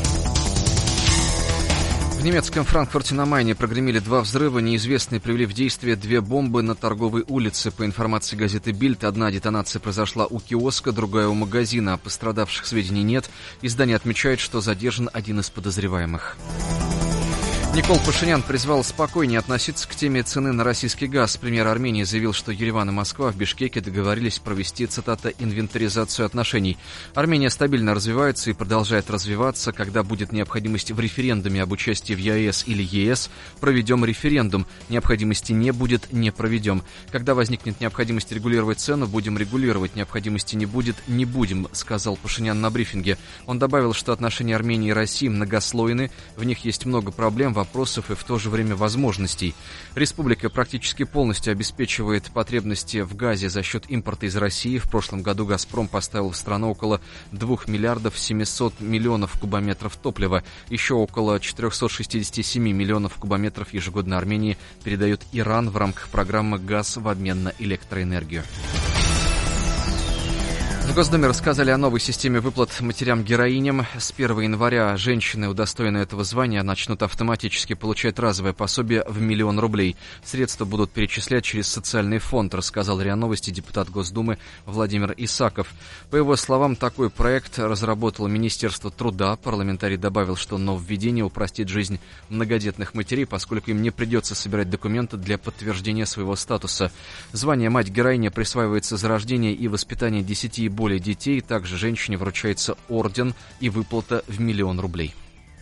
В немецком Франкфурте на Майне прогремели два взрыва. Неизвестные привели в действие две бомбы на торговой улице. По информации газеты «Бильд», одна детонация произошла у киоска, другая у магазина. О пострадавших сведений нет. Издание отмечает, что задержан один из подозреваемых. Никол Пашинян призвал спокойнее относиться к теме цены на российский газ. Премьер Армении заявил, что Ереван и Москва в Бишкеке договорились провести, цитата, «инвентаризацию отношений». Армения стабильно развивается и продолжает развиваться. Когда будет необходимость в референдуме об участии в ЕАЭС или ЕС, проведем референдум. Необходимости не будет, не проведем. Когда возникнет необходимость регулировать цену, будем регулировать. Необходимости не будет, не будем, сказал Пашинян на брифинге. Он добавил, что отношения Армении и России многослойны, в них есть много проблем, вопросов и в то же время возможностей. Республика практически полностью обеспечивает потребности в газе за счет импорта из России. В прошлом году «Газпром» поставил в страну около двух миллиардов семисот миллионов кубометров топлива. Еще около четыреста шестьдесят семь миллионов кубометров ежегодно Армении передает Иран в рамках программы «Газ в обмен на электроэнергию». В Госдуме рассказали о новой системе выплат матерям-героиням. С первого января женщины, удостоенные этого звания, начнут автоматически получать разовое пособие в миллион рублей. Средства будут перечислять через социальный фонд, рассказал РИА Новости депутат Госдумы Владимир Исаков. По его словам, такой проект разработало Министерство труда. Парламентарий добавил, что нововведение упростит жизнь многодетных матерей, поскольку им не придется собирать документы для подтверждения своего статуса. Звание «мать-героиня» присваивается за рождение и воспитание десяти и более более детей. Также женщине вручается орден и выплата в миллион рублей.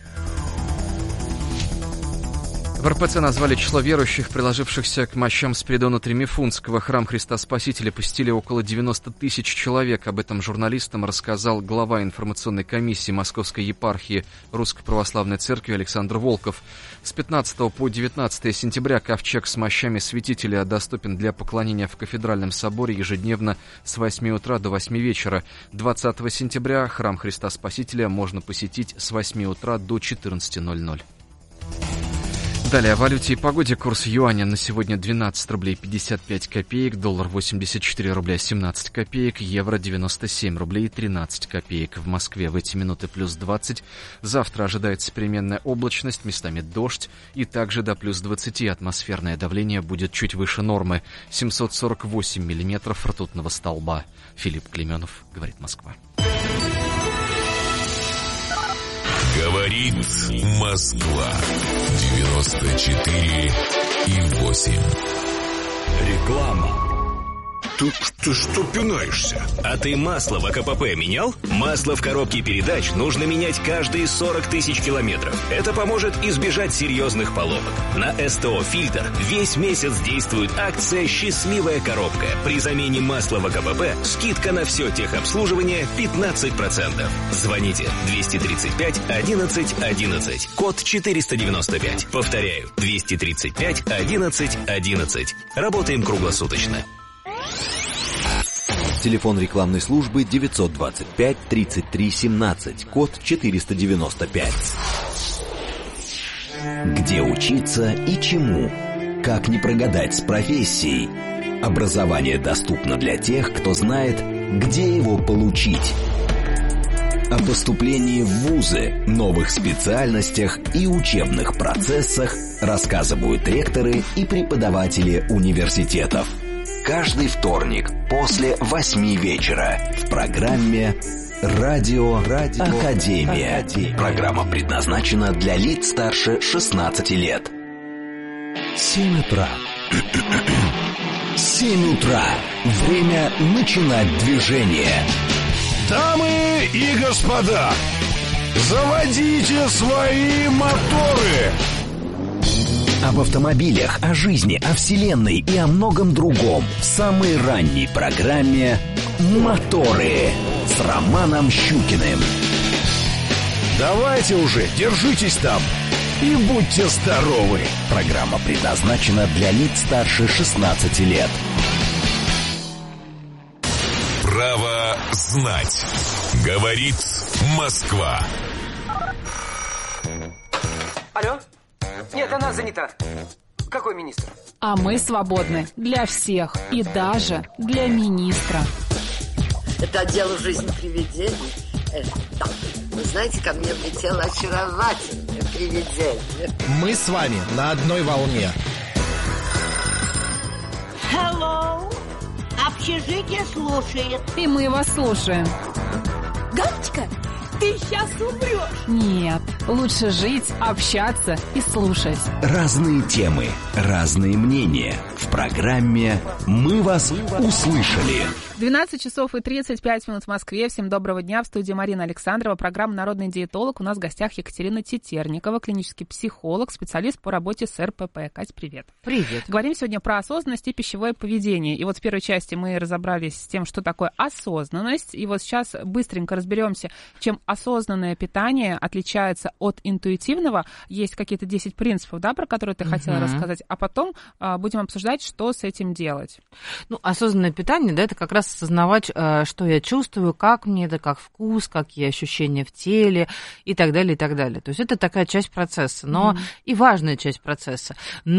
В эр пэ цэ назвали число верующих, приложившихся к мощам Спиридона Тремифунтского. Храм Христа Спасителя посетили около девяносто тысяч человек. Об этом журналистам рассказал глава информационной комиссии Московской епархии Русской Православной Церкви Александр Волков. С пятнадцатого по девятнадцатое сентября ковчег с мощами святителя доступен для поклонения в Кафедральном соборе ежедневно с восьми утра до восьми вечера. двадцатого сентября храм Христа Спасителя можно посетить с восьми утра до четырнадцати ноль-ноль. Далее о валюте и погоде. Курс юаня на сегодня двенадцать рублей пятьдесят пять копеек, доллар восемьдесят четыре рубля семнадцать копеек, евро девяносто семь рублей тринадцать копеек. В Москве в эти минуты плюс двадцать. Завтра ожидается переменная облачность, местами дождь и также до плюс двадцати. Атмосферное давление будет чуть выше нормы. семьсот сорок восемь миллиметров ртутного столба. Филипп Клеменов, говорит Москва. Говорит Москва. девяносто четыре и восемь. Реклама. Ты, ты что пинаешься? А ты масло в а ка пэ пэ менял? Масло в коробке передач нужно менять каждые сорок тысяч километров. Это поможет избежать серьезных поломок. На эс тэ о «Фильтр» весь месяц действует акция «Счастливая коробка». При замене масла в а ка пэ пэ скидка на все техобслуживание пятнадцать процентов. Звоните двести тридцать пять одиннадцать одиннадцать. Код четыреста девяносто пять. Повторяю, двести тридцать пять одиннадцать одиннадцать. Работаем круглосуточно. Телефон рекламной службы девятьсот двадцать пять тридцать три семнадцать, код четыреста девяносто пять. Где учиться и чему? Как не прогадать с профессией? Образование доступно для тех, кто знает, где его получить. О поступлении в вузы, новых специальностях и учебных процессах рассказывают ректоры и преподаватели университетов. Каждый вторник после восьми вечера в программе «Радио, Радио Академия». Академия. Программа предназначена для лиц старше шестнадцати лет. Семь утра. Семь утра. Время начинать движение. Дамы и господа, заводите свои моторы. Об автомобилях, о жизни, о вселенной и о многом другом в самой ранней программе «Моторы» с Романом Щукиным. Давайте уже, держитесь там и будьте здоровы. Программа предназначена для лиц старше шестнадцати лет. Право знать. Говорит Москва. Алло? Нет, она занята. Какой министр? А мы свободны для всех и даже для министра. Это дело жизни привидений. Э, да. Вы знаете, ко мне влетело очаровательное привидение. Мы с вами на одной волне. Hello. Общежитие слушает. И мы вас слушаем. Галочка, ты сейчас умрешь. Нет, лучше жить, общаться и слушать. Разные темы, разные мнения. В программе «Мы вас услышали». двенадцать часов и тридцать пять минут в Москве. Всем доброго дня. В студии Марина Александрова. Программа «Народный диетолог». У нас в гостях Екатерина Тетерникова, клинический психолог, специалист по работе с эр пэ пэ. Кать, привет. Привет. Говорим сегодня про осознанность и пищевое поведение. И вот в первой части мы разобрались с тем, что такое осознанность. И вот сейчас быстренько разберемся, чем осознанное питание отличается от интуитивного. Есть какие-то десять принципов, да, про которые ты хотела uh-huh. рассказать. А потом а, будем обсуждать, что с этим делать. Ну, осознанное питание, да, это как раз осознавать, что я чувствую, как мне это, как вкус, какие ощущения в теле и так далее, и так далее. То есть это такая часть процесса, но mm-hmm. и важная часть процесса.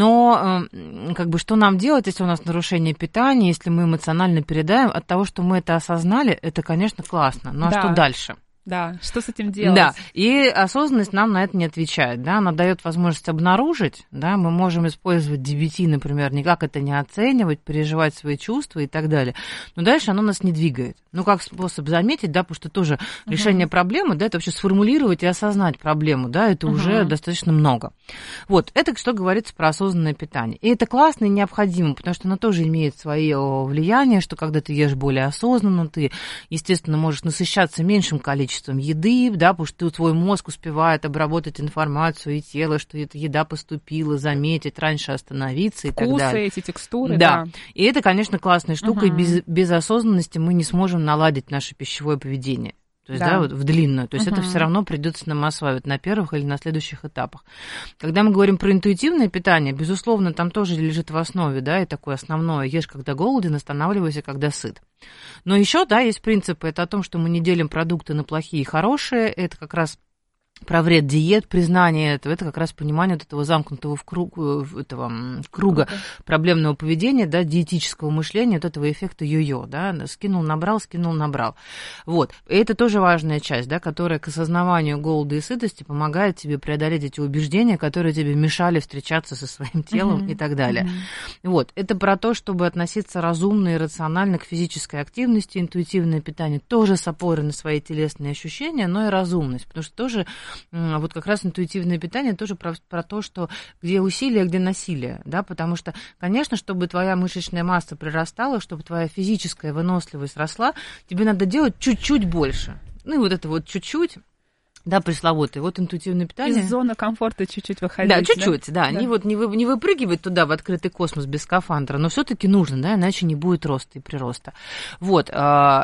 Но как бы что нам делать, если у нас нарушение питания, если мы эмоционально передаем от того, что мы это осознали, это, конечно, классно. Ну а да. что дальше? Да, что с этим делать? Да, и осознанность нам на это не отвечает, да, она дает возможность обнаружить, да, мы можем использовать ди би ти, например, никак это не оценивать, переживать свои чувства и так далее, но дальше оно нас не двигает, ну, как способ заметить, да, потому что тоже uh-huh. решение проблемы, да, это вообще сформулировать и осознать проблему, да, это uh-huh. уже достаточно много. Вот, это что говорится про осознанное питание, и это классно и необходимо, потому что оно тоже имеет свое влияние, что когда ты ешь более осознанно, ты, естественно, можешь насыщаться меньшим количеством еды, да, потому что твой мозг успевает обработать информацию и тело, что эта еда поступила, заметить, раньше остановиться и Вкусы, так далее. Эти текстуры, да. да. И это, конечно, классная штука, uh-huh. и без, без осознанности мы не сможем наладить наше пищевое поведение. То есть, да, да вот в длинную. То есть uh-huh. это все равно придется нам осваивать на первых или на следующих этапах. Когда мы говорим про интуитивное питание, безусловно, там тоже лежит в основе, да, и такое основное: ешь, когда голоден, останавливайся, когда сыт. Но еще, да, есть принципы, это о том, что мы не делим продукты на плохие и хорошие, это как раз про вред диет, признание этого, это как раз понимание вот этого замкнутого в круг, этого круга okay. проблемного поведения, да, диетического мышления, вот этого эффекта йо-йо, да, скинул, набрал, скинул, набрал. Вот, и это тоже важная часть, да, которая к осознаванию голода и сытости помогает тебе преодолеть эти убеждения, которые тебе мешали встречаться со своим телом mm-hmm. и так далее. Mm-hmm. Вот, это про то, чтобы относиться разумно и рационально к физической активности, интуитивное питание тоже с опорой на свои телесные ощущения, но и разумность, потому что тоже вот как раз интуитивное питание тоже про, про то, что где усилие, где насилие, да, потому что, конечно, чтобы твоя мышечная масса прирастала, чтобы твоя физическая выносливость росла, тебе надо делать чуть-чуть больше. Ну и вот это вот чуть-чуть, да, пресловутое, вот интуитивное питание. Из зоны комфорта чуть-чуть выходить. Да, чуть-чуть, да, да. да. Не, вот, не, вы, не выпрыгивать туда в открытый космос без скафандра, но все-таки нужно, да, иначе не будет роста и прироста. Вот.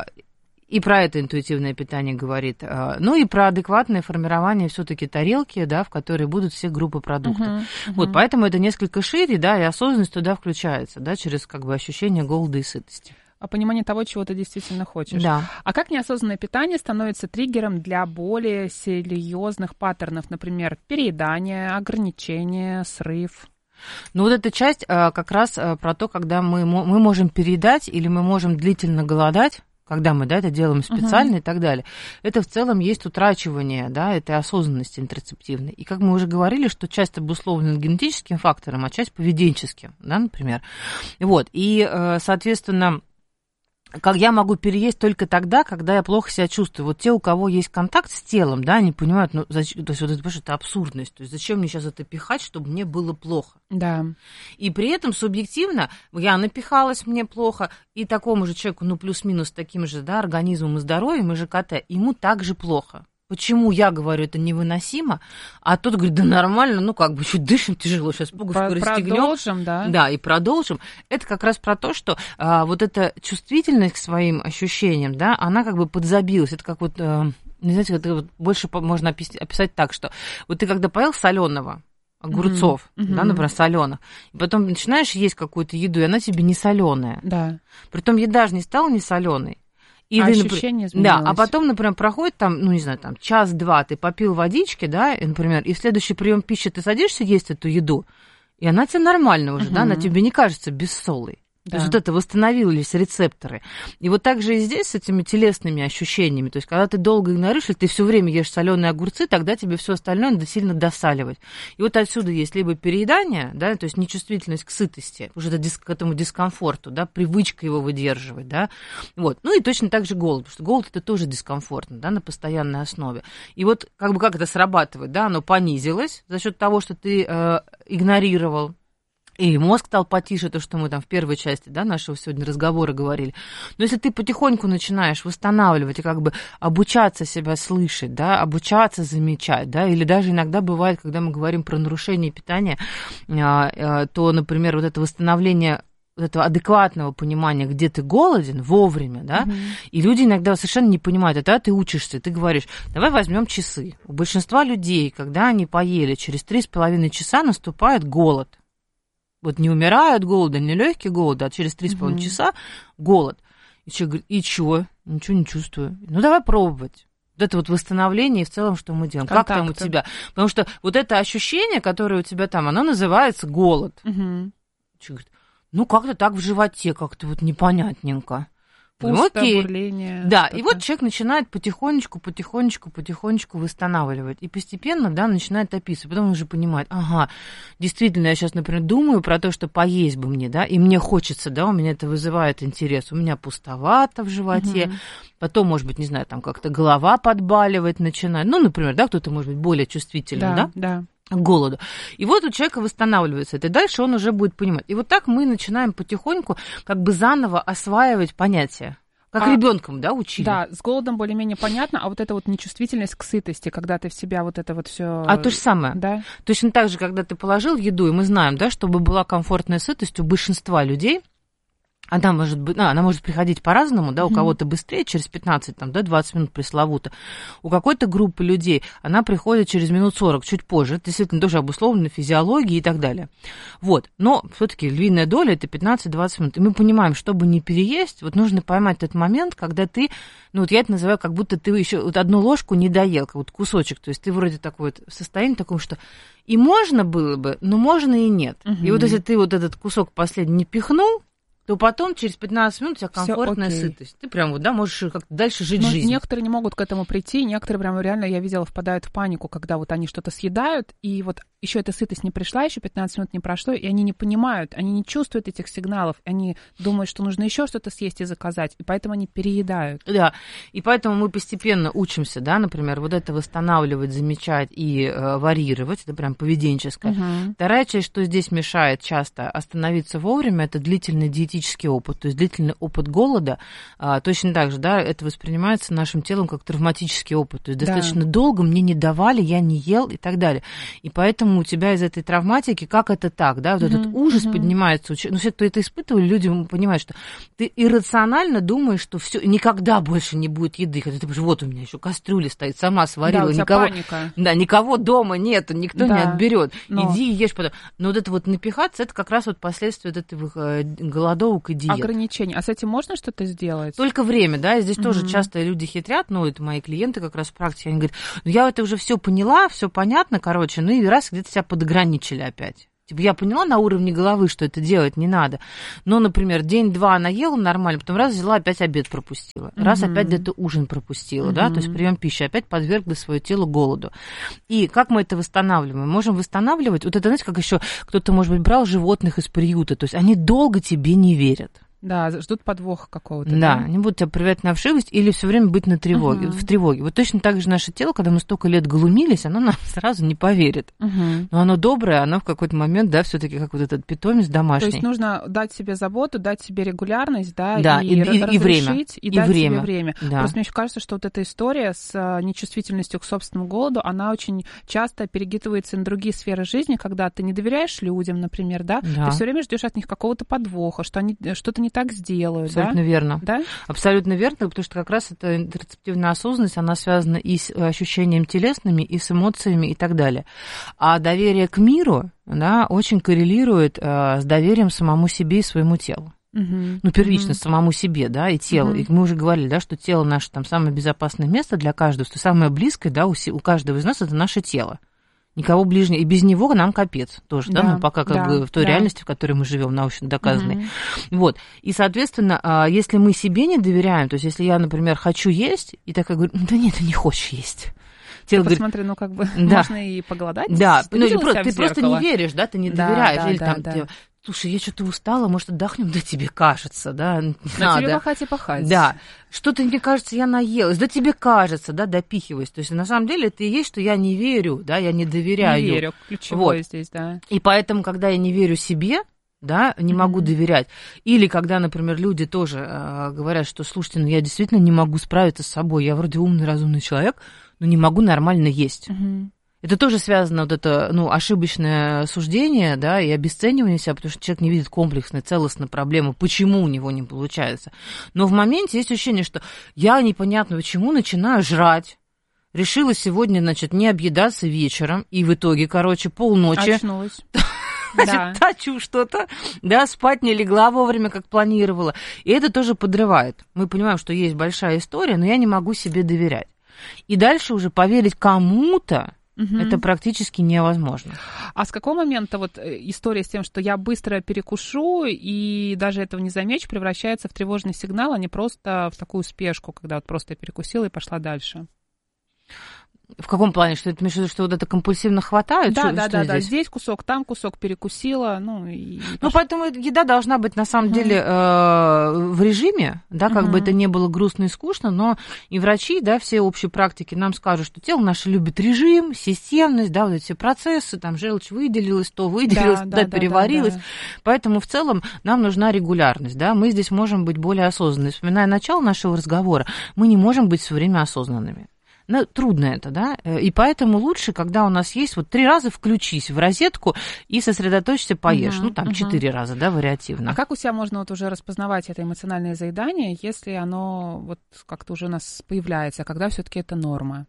И про это интуитивное питание говорит. Ну и про адекватное формирование все-таки тарелки, да, в которой будут все группы продуктов. Uh-huh, uh-huh. Вот, поэтому это несколько шире, да, и осознанность туда включается, да, через как бы ощущение голода и сытости. А понимание того, чего ты действительно хочешь. Да. А как неосознанное питание становится триггером для более серьезных паттернов, например, переедание, ограничение, срыв? Ну вот эта часть как раз про то, когда мы, мы можем переедать или мы можем длительно голодать, когда мы, да, это делаем специально uh-huh. и так далее, это в целом есть утрачивание, да, этой осознанности интерцептивной. И как мы уже говорили, что часть обусловлена генетическим фактором, а часть поведенческим, да, например. Вот, и, соответственно, как я могу переесть только тогда, когда я плохо себя чувствую. Вот те, у кого есть контакт с телом, да, они понимают, ну, зачем, то есть вот это, это абсурдность, то есть зачем мне сейчас это пихать, чтобы мне было плохо. Да. И при этом субъективно я напихалась, мне плохо, и такому же человеку, ну, плюс-минус таким же, да, организмом и здоровьем, и ЖКТ, ему также плохо. Почему я говорю, это невыносимо, а тот говорит, да нормально, ну как бы чуть дышим тяжело, сейчас пуговку расстегнем. Продолжим, да. Да, и продолжим. Это как раз про то, что а, вот эта чувствительность к своим ощущениям, да, она как бы подзабилась. Это как вот, а, знаете, это вот больше можно описать так, что вот ты когда поел соленого, огурцов, mm-hmm. да, например, соленых, и потом начинаешь есть какую-то еду, и она тебе не соленая. Да. Притом еда же не стала не соленой. Или, а ощущение изменилось. Да, а потом, например, проходит там, ну, не знаю, там, час-два, ты попил водички, да, и, например, и в следующий прием пищи ты садишься есть эту еду, и она тебе нормально уже, угу. да, она тебе не кажется бессолой. Да. То есть вот это восстановились рецепторы. И вот так же и здесь с этими телесными ощущениями. То есть когда ты долго игнорируешь, или ты все время ешь соленые огурцы, тогда тебе все остальное надо сильно досаливать. И вот отсюда есть либо переедание, да, то есть нечувствительность к сытости, уже это дис- к этому дискомфорту, да, привычка его выдерживать, да. Вот. Ну и точно так же голод, потому что голод это тоже дискомфортно, да, на постоянной основе. И вот как бы как это срабатывает, да, оно понизилось за счет того, что ты э, игнорировал. И мозг стал потише, то, что мы там в первой части, да, нашего сегодня разговора говорили. Но если ты потихоньку начинаешь восстанавливать и как бы обучаться себя слышать, да, обучаться замечать, да, или даже иногда бывает, когда мы говорим про нарушение питания, то, например, вот это восстановление вот этого адекватного понимания, где ты голоден, вовремя, да, mm-hmm. и люди иногда совершенно не понимают, это ты учишься, ты говоришь, давай возьмем часы. У большинства людей, когда они поели, через три с половиной часа наступает голод. Вот не умирают от голода, не легкий голод, а через три с половиной часа голод. И человек говорит, и чё? Ничего не чувствую. Ну, давай пробовать. Вот это вот восстановление и в целом, что мы делаем. Контакты. Как там у тебя? Потому что вот это ощущение, которое у тебя там, оно называется голод. Угу. Человек говорит, ну, как-то так в животе, как-то вот непонятненько. Пусто, окей. бурление. Да, что-то. И вот человек начинает потихонечку, потихонечку, потихонечку восстанавливать. И постепенно, да, начинает описывать. Потом он уже понимает, ага, действительно, я сейчас, например, думаю про то, что поесть бы мне, да, и мне хочется, да, у меня это вызывает интерес. У меня пустовато в животе. Угу. Потом, может быть, не знаю, там как-то голова подбаливать начинает. Ну, например, да, кто-то, может быть, более чувствительный, да? Да, да. К голоду. И вот у человека восстанавливается это, и дальше он уже будет понимать. И вот так мы начинаем потихоньку как бы заново осваивать понятия. Как а, ребенком, да, учили? Да, с голодом более-менее понятно, а вот эта вот нечувствительность к сытости, когда ты в себя вот это вот все. А то же самое. Да. Точно так же, когда ты положил еду, и мы знаем, да, чтобы была комфортная сытость у большинства людей. Она может быть, а, она может приходить по-разному, да, у mm-hmm. кого-то быстрее, через пятнадцать, там, да, двадцать минут пресловуто. У какой-то группы людей она приходит через минут сорок, чуть позже. Это действительно тоже обусловлено физиологией и так далее. Вот. Но все-таки львиная доля – это пятнадцать-двадцать минут. И мы понимаем, чтобы не переесть, вот нужно поймать этот момент, когда ты, ну, вот я это называю, как будто ты еще вот одну ложку не доел, как вот кусочек. То есть ты вроде такой вот в состоянии таком, что и можно было бы, но можно и нет. Mm-hmm. И вот если ты вот этот кусок последний не пихнул, то потом через пятнадцать минут у тебя комфортная сытость. Ты прям вот, да, можешь как-то дальше жить Но жизнью. Некоторые не могут к этому прийти, некоторые прям реально, я видела, впадают в панику, когда вот они что-то съедают, и вот еще эта сытость не пришла, еще пятнадцать минут не прошло, и они не понимают, они не чувствуют этих сигналов, они думают, что нужно еще что-то съесть и заказать, и поэтому они переедают. Да, и поэтому мы постепенно учимся, да, например, вот это восстанавливать, замечать и э, варьировать, это прям поведенческое. Угу. Вторая часть, что здесь мешает часто остановиться вовремя, это длительный диетический опыт, то есть длительный опыт голода, а, точно так же, да, это воспринимается нашим телом как травматический опыт, то есть да. достаточно долго мне не давали, я не ел и так далее, и поэтому у тебя из этой травматики, как это так, да, вот mm-hmm. этот ужас mm-hmm. поднимается, ну, все, кто это испытывали, люди понимают, что ты иррационально думаешь, что все никогда больше не будет еды, хотя ты говоришь, вот у меня еще кастрюля стоит, сама сварила, да, у тебя никого, паника. Да, никого дома нету, никто да. не отберет, Но... иди и ешь потом. Но вот это вот напихаться, это как раз вот последствия вот этих голодовок и диет. Ограничений. А с этим можно что-то сделать? Только время, да, и здесь mm-hmm. тоже часто люди хитрят, ну, это мои клиенты как раз в практике, они говорят, ну, я это уже все поняла, все понятно, короче, ну, и раз где-то себя подограничили опять. Типа, я поняла на уровне головы, что это делать не надо. Но, например, день-два она ела нормально, потом раз взяла, опять обед пропустила. Раз mm-hmm. опять где-то ужин пропустила, mm-hmm. да, то есть прием пищи, опять подвергла свое тело голоду. И как мы это восстанавливаем? Мы можем восстанавливать, вот это, знаете, как еще кто-то, может быть, брал животных из приюта, то есть они долго тебе не верят. Да, ждут подвоха какого-то. Да, да, они будут тебя проверять на вшивость или все время быть на тревоге, uh-huh. в тревоге. Вот точно так же наше тело, когда мы столько лет глумились, оно нам сразу не поверит. Uh-huh. Но оно доброе, оно в какой-то момент, да, все-таки как вот этот питомец домашний. То есть нужно дать себе заботу, дать себе регулярность, да, да и, и, и, и время, и, и дать время. себе время. Да. Просто мне кажется, что вот эта история с нечувствительностью к собственному голоду, она очень часто перегитывается на другие сферы жизни, когда ты не доверяешь людям, например, да, да. ты все время ждешь от них какого-то подвоха, что они что-то не так сделают. Абсолютно да? верно. Да? Абсолютно верно, потому что как раз эта интерцептивная осознанность, она связана и с ощущением телесными, и с эмоциями, и так далее. А доверие к миру, да, очень коррелирует э, с доверием самому себе и своему телу. Uh-huh. Ну, первично uh-huh. самому себе, да, и телу. Uh-huh. И мы уже говорили, да, что тело наше там самое безопасное место для каждого, что самое близкое, да, у, у каждого из нас это наше тело. Никого ближнего. И без него нам капец тоже, да, да ну, пока как да, бы в той да. реальности, в которой мы живем, научно доказанной. Угу. Вот. И, соответственно, если мы себе не доверяем, то есть если я, например, хочу есть, и такая говорю, да нет, ты не хочешь есть. Ты посмотри, ну как бы да. можно и поголодать. Да, ты, ну, или просто, ты просто не веришь, да, ты не да, доверяешь. Да, или да, там, да. ты, слушай, я что-то устала, может, отдохнем? Да тебе кажется, да, не да надо. тебе пахать и пахать. Да, что-то, мне кажется, я наелась. Да тебе кажется, да, допихиваюсь. То есть, на самом деле, это и есть, что я не верю, да, я не доверяю. Не верю, ключевое вот. Здесь, да. И поэтому, когда я не верю себе, да, не могу mm-hmm. доверять. Или когда, например, люди тоже э, говорят, что, слушайте, ну я действительно не могу справиться с собой, я вроде умный, разумный человек, но не могу нормально есть. Mm-hmm. Это тоже связано, вот это, ну, ошибочное суждение, да, и обесценивание себя, потому что человек не видит комплексной, целостной проблемы, почему у него не получается. Но в моменте есть ощущение, что я непонятно почему начинаю жрать. Решила сегодня, значит, не объедаться вечером, и в итоге, короче, полночи... Очнулась. Значит, да. тачу что-то, да, спать не легла вовремя, как планировала. И это тоже подрывает. Мы понимаем, что есть большая история, но я не могу себе доверять. И дальше уже поверить кому-то, угу. это практически невозможно. А с какого момента вот история с тем, что я быстро перекушу и даже этого не замечу, превращается в тревожный сигнал, а не просто в такую спешку, когда вот просто я перекусила и пошла дальше? В каком плане? Что это, что, что вот это компульсивно хватает? Да, что, да, что да, здесь? да. Здесь кусок, там кусок, перекусила. Ну, и ну поэтому еда должна быть на самом uh-huh. деле э, в режиме, да, как uh-huh. бы это не было грустно и скучно, но и врачи, да, все общие практики нам скажут, что тело наше любит режим, системность, да, вот эти все процессы, там желчь выделилась, то выделилась, да, да, да, переварилась. Да, да, да. Поэтому в целом нам нужна регулярность, да, мы здесь можем быть более осознанными. Вспоминая начало нашего разговора, мы не можем быть все время осознанными. Ну, трудно это, да, и поэтому лучше, когда у нас есть вот три раза включись в розетку и сосредоточься, поешь, uh-huh, ну, там, четыре uh-huh. раза, да, вариативно. А как у себя можно вот уже распознавать это эмоциональное заедание, если оно вот как-то уже у нас появляется, а когда все-таки это норма?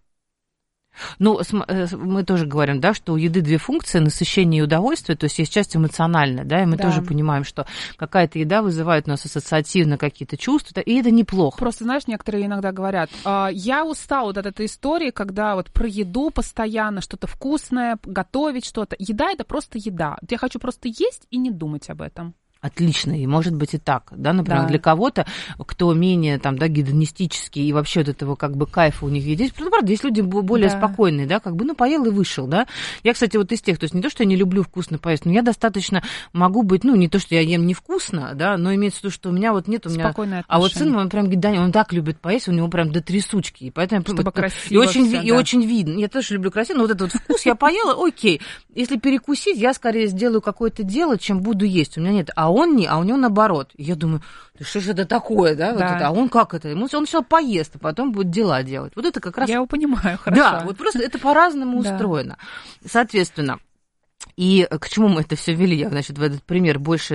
Ну, мы тоже говорим, да, что у еды две функции, насыщение и удовольствие, то есть есть часть эмоциональная, да, и мы да. тоже понимаем, что какая-то еда вызывает у нас ассоциативно какие-то чувства, и это неплохо. Просто, знаешь, некоторые иногда говорят, я устал вот от этой истории, когда вот про еду постоянно, что-то вкусное, готовить что-то. Еда – это просто еда. Я хочу просто есть и не думать об этом. Отлично, и может быть и так, да, например, да. для кого-то, кто менее там, да, гедонистический, и вообще от этого как бы кайфа у них есть, ну, правда, есть люди более да. спокойные, да, как бы, ну, поел и вышел, да. Я, кстати, вот из тех, то есть не то, что я не люблю вкусно поесть, но я достаточно могу быть, ну, не то, что я ем невкусно, да, но имеется в виду, что у меня вот нет, у меня... Спокойное отношение. А вот сын, он прям говорит, да, он так любит поесть, у него прям до трясучки, и поэтому... Чтобы вот, красиво и очень, всё, и да. очень видно, я тоже люблю красиво, но вот этот вот вкус я поела, окей, если перекусить, я скорее сделаю какое-то дело, чем буду есть, у меня нет, а он не, а у него наоборот. И я думаю, да что же это такое, да? Вот да. это, а он как это? Он сначала поест, а потом будет дела делать. Вот это как раз... Я его понимаю, хорошо. Да, вот просто это по-разному да. устроено. Соответственно, и к чему мы это все вели? Я, значит, в этот пример больше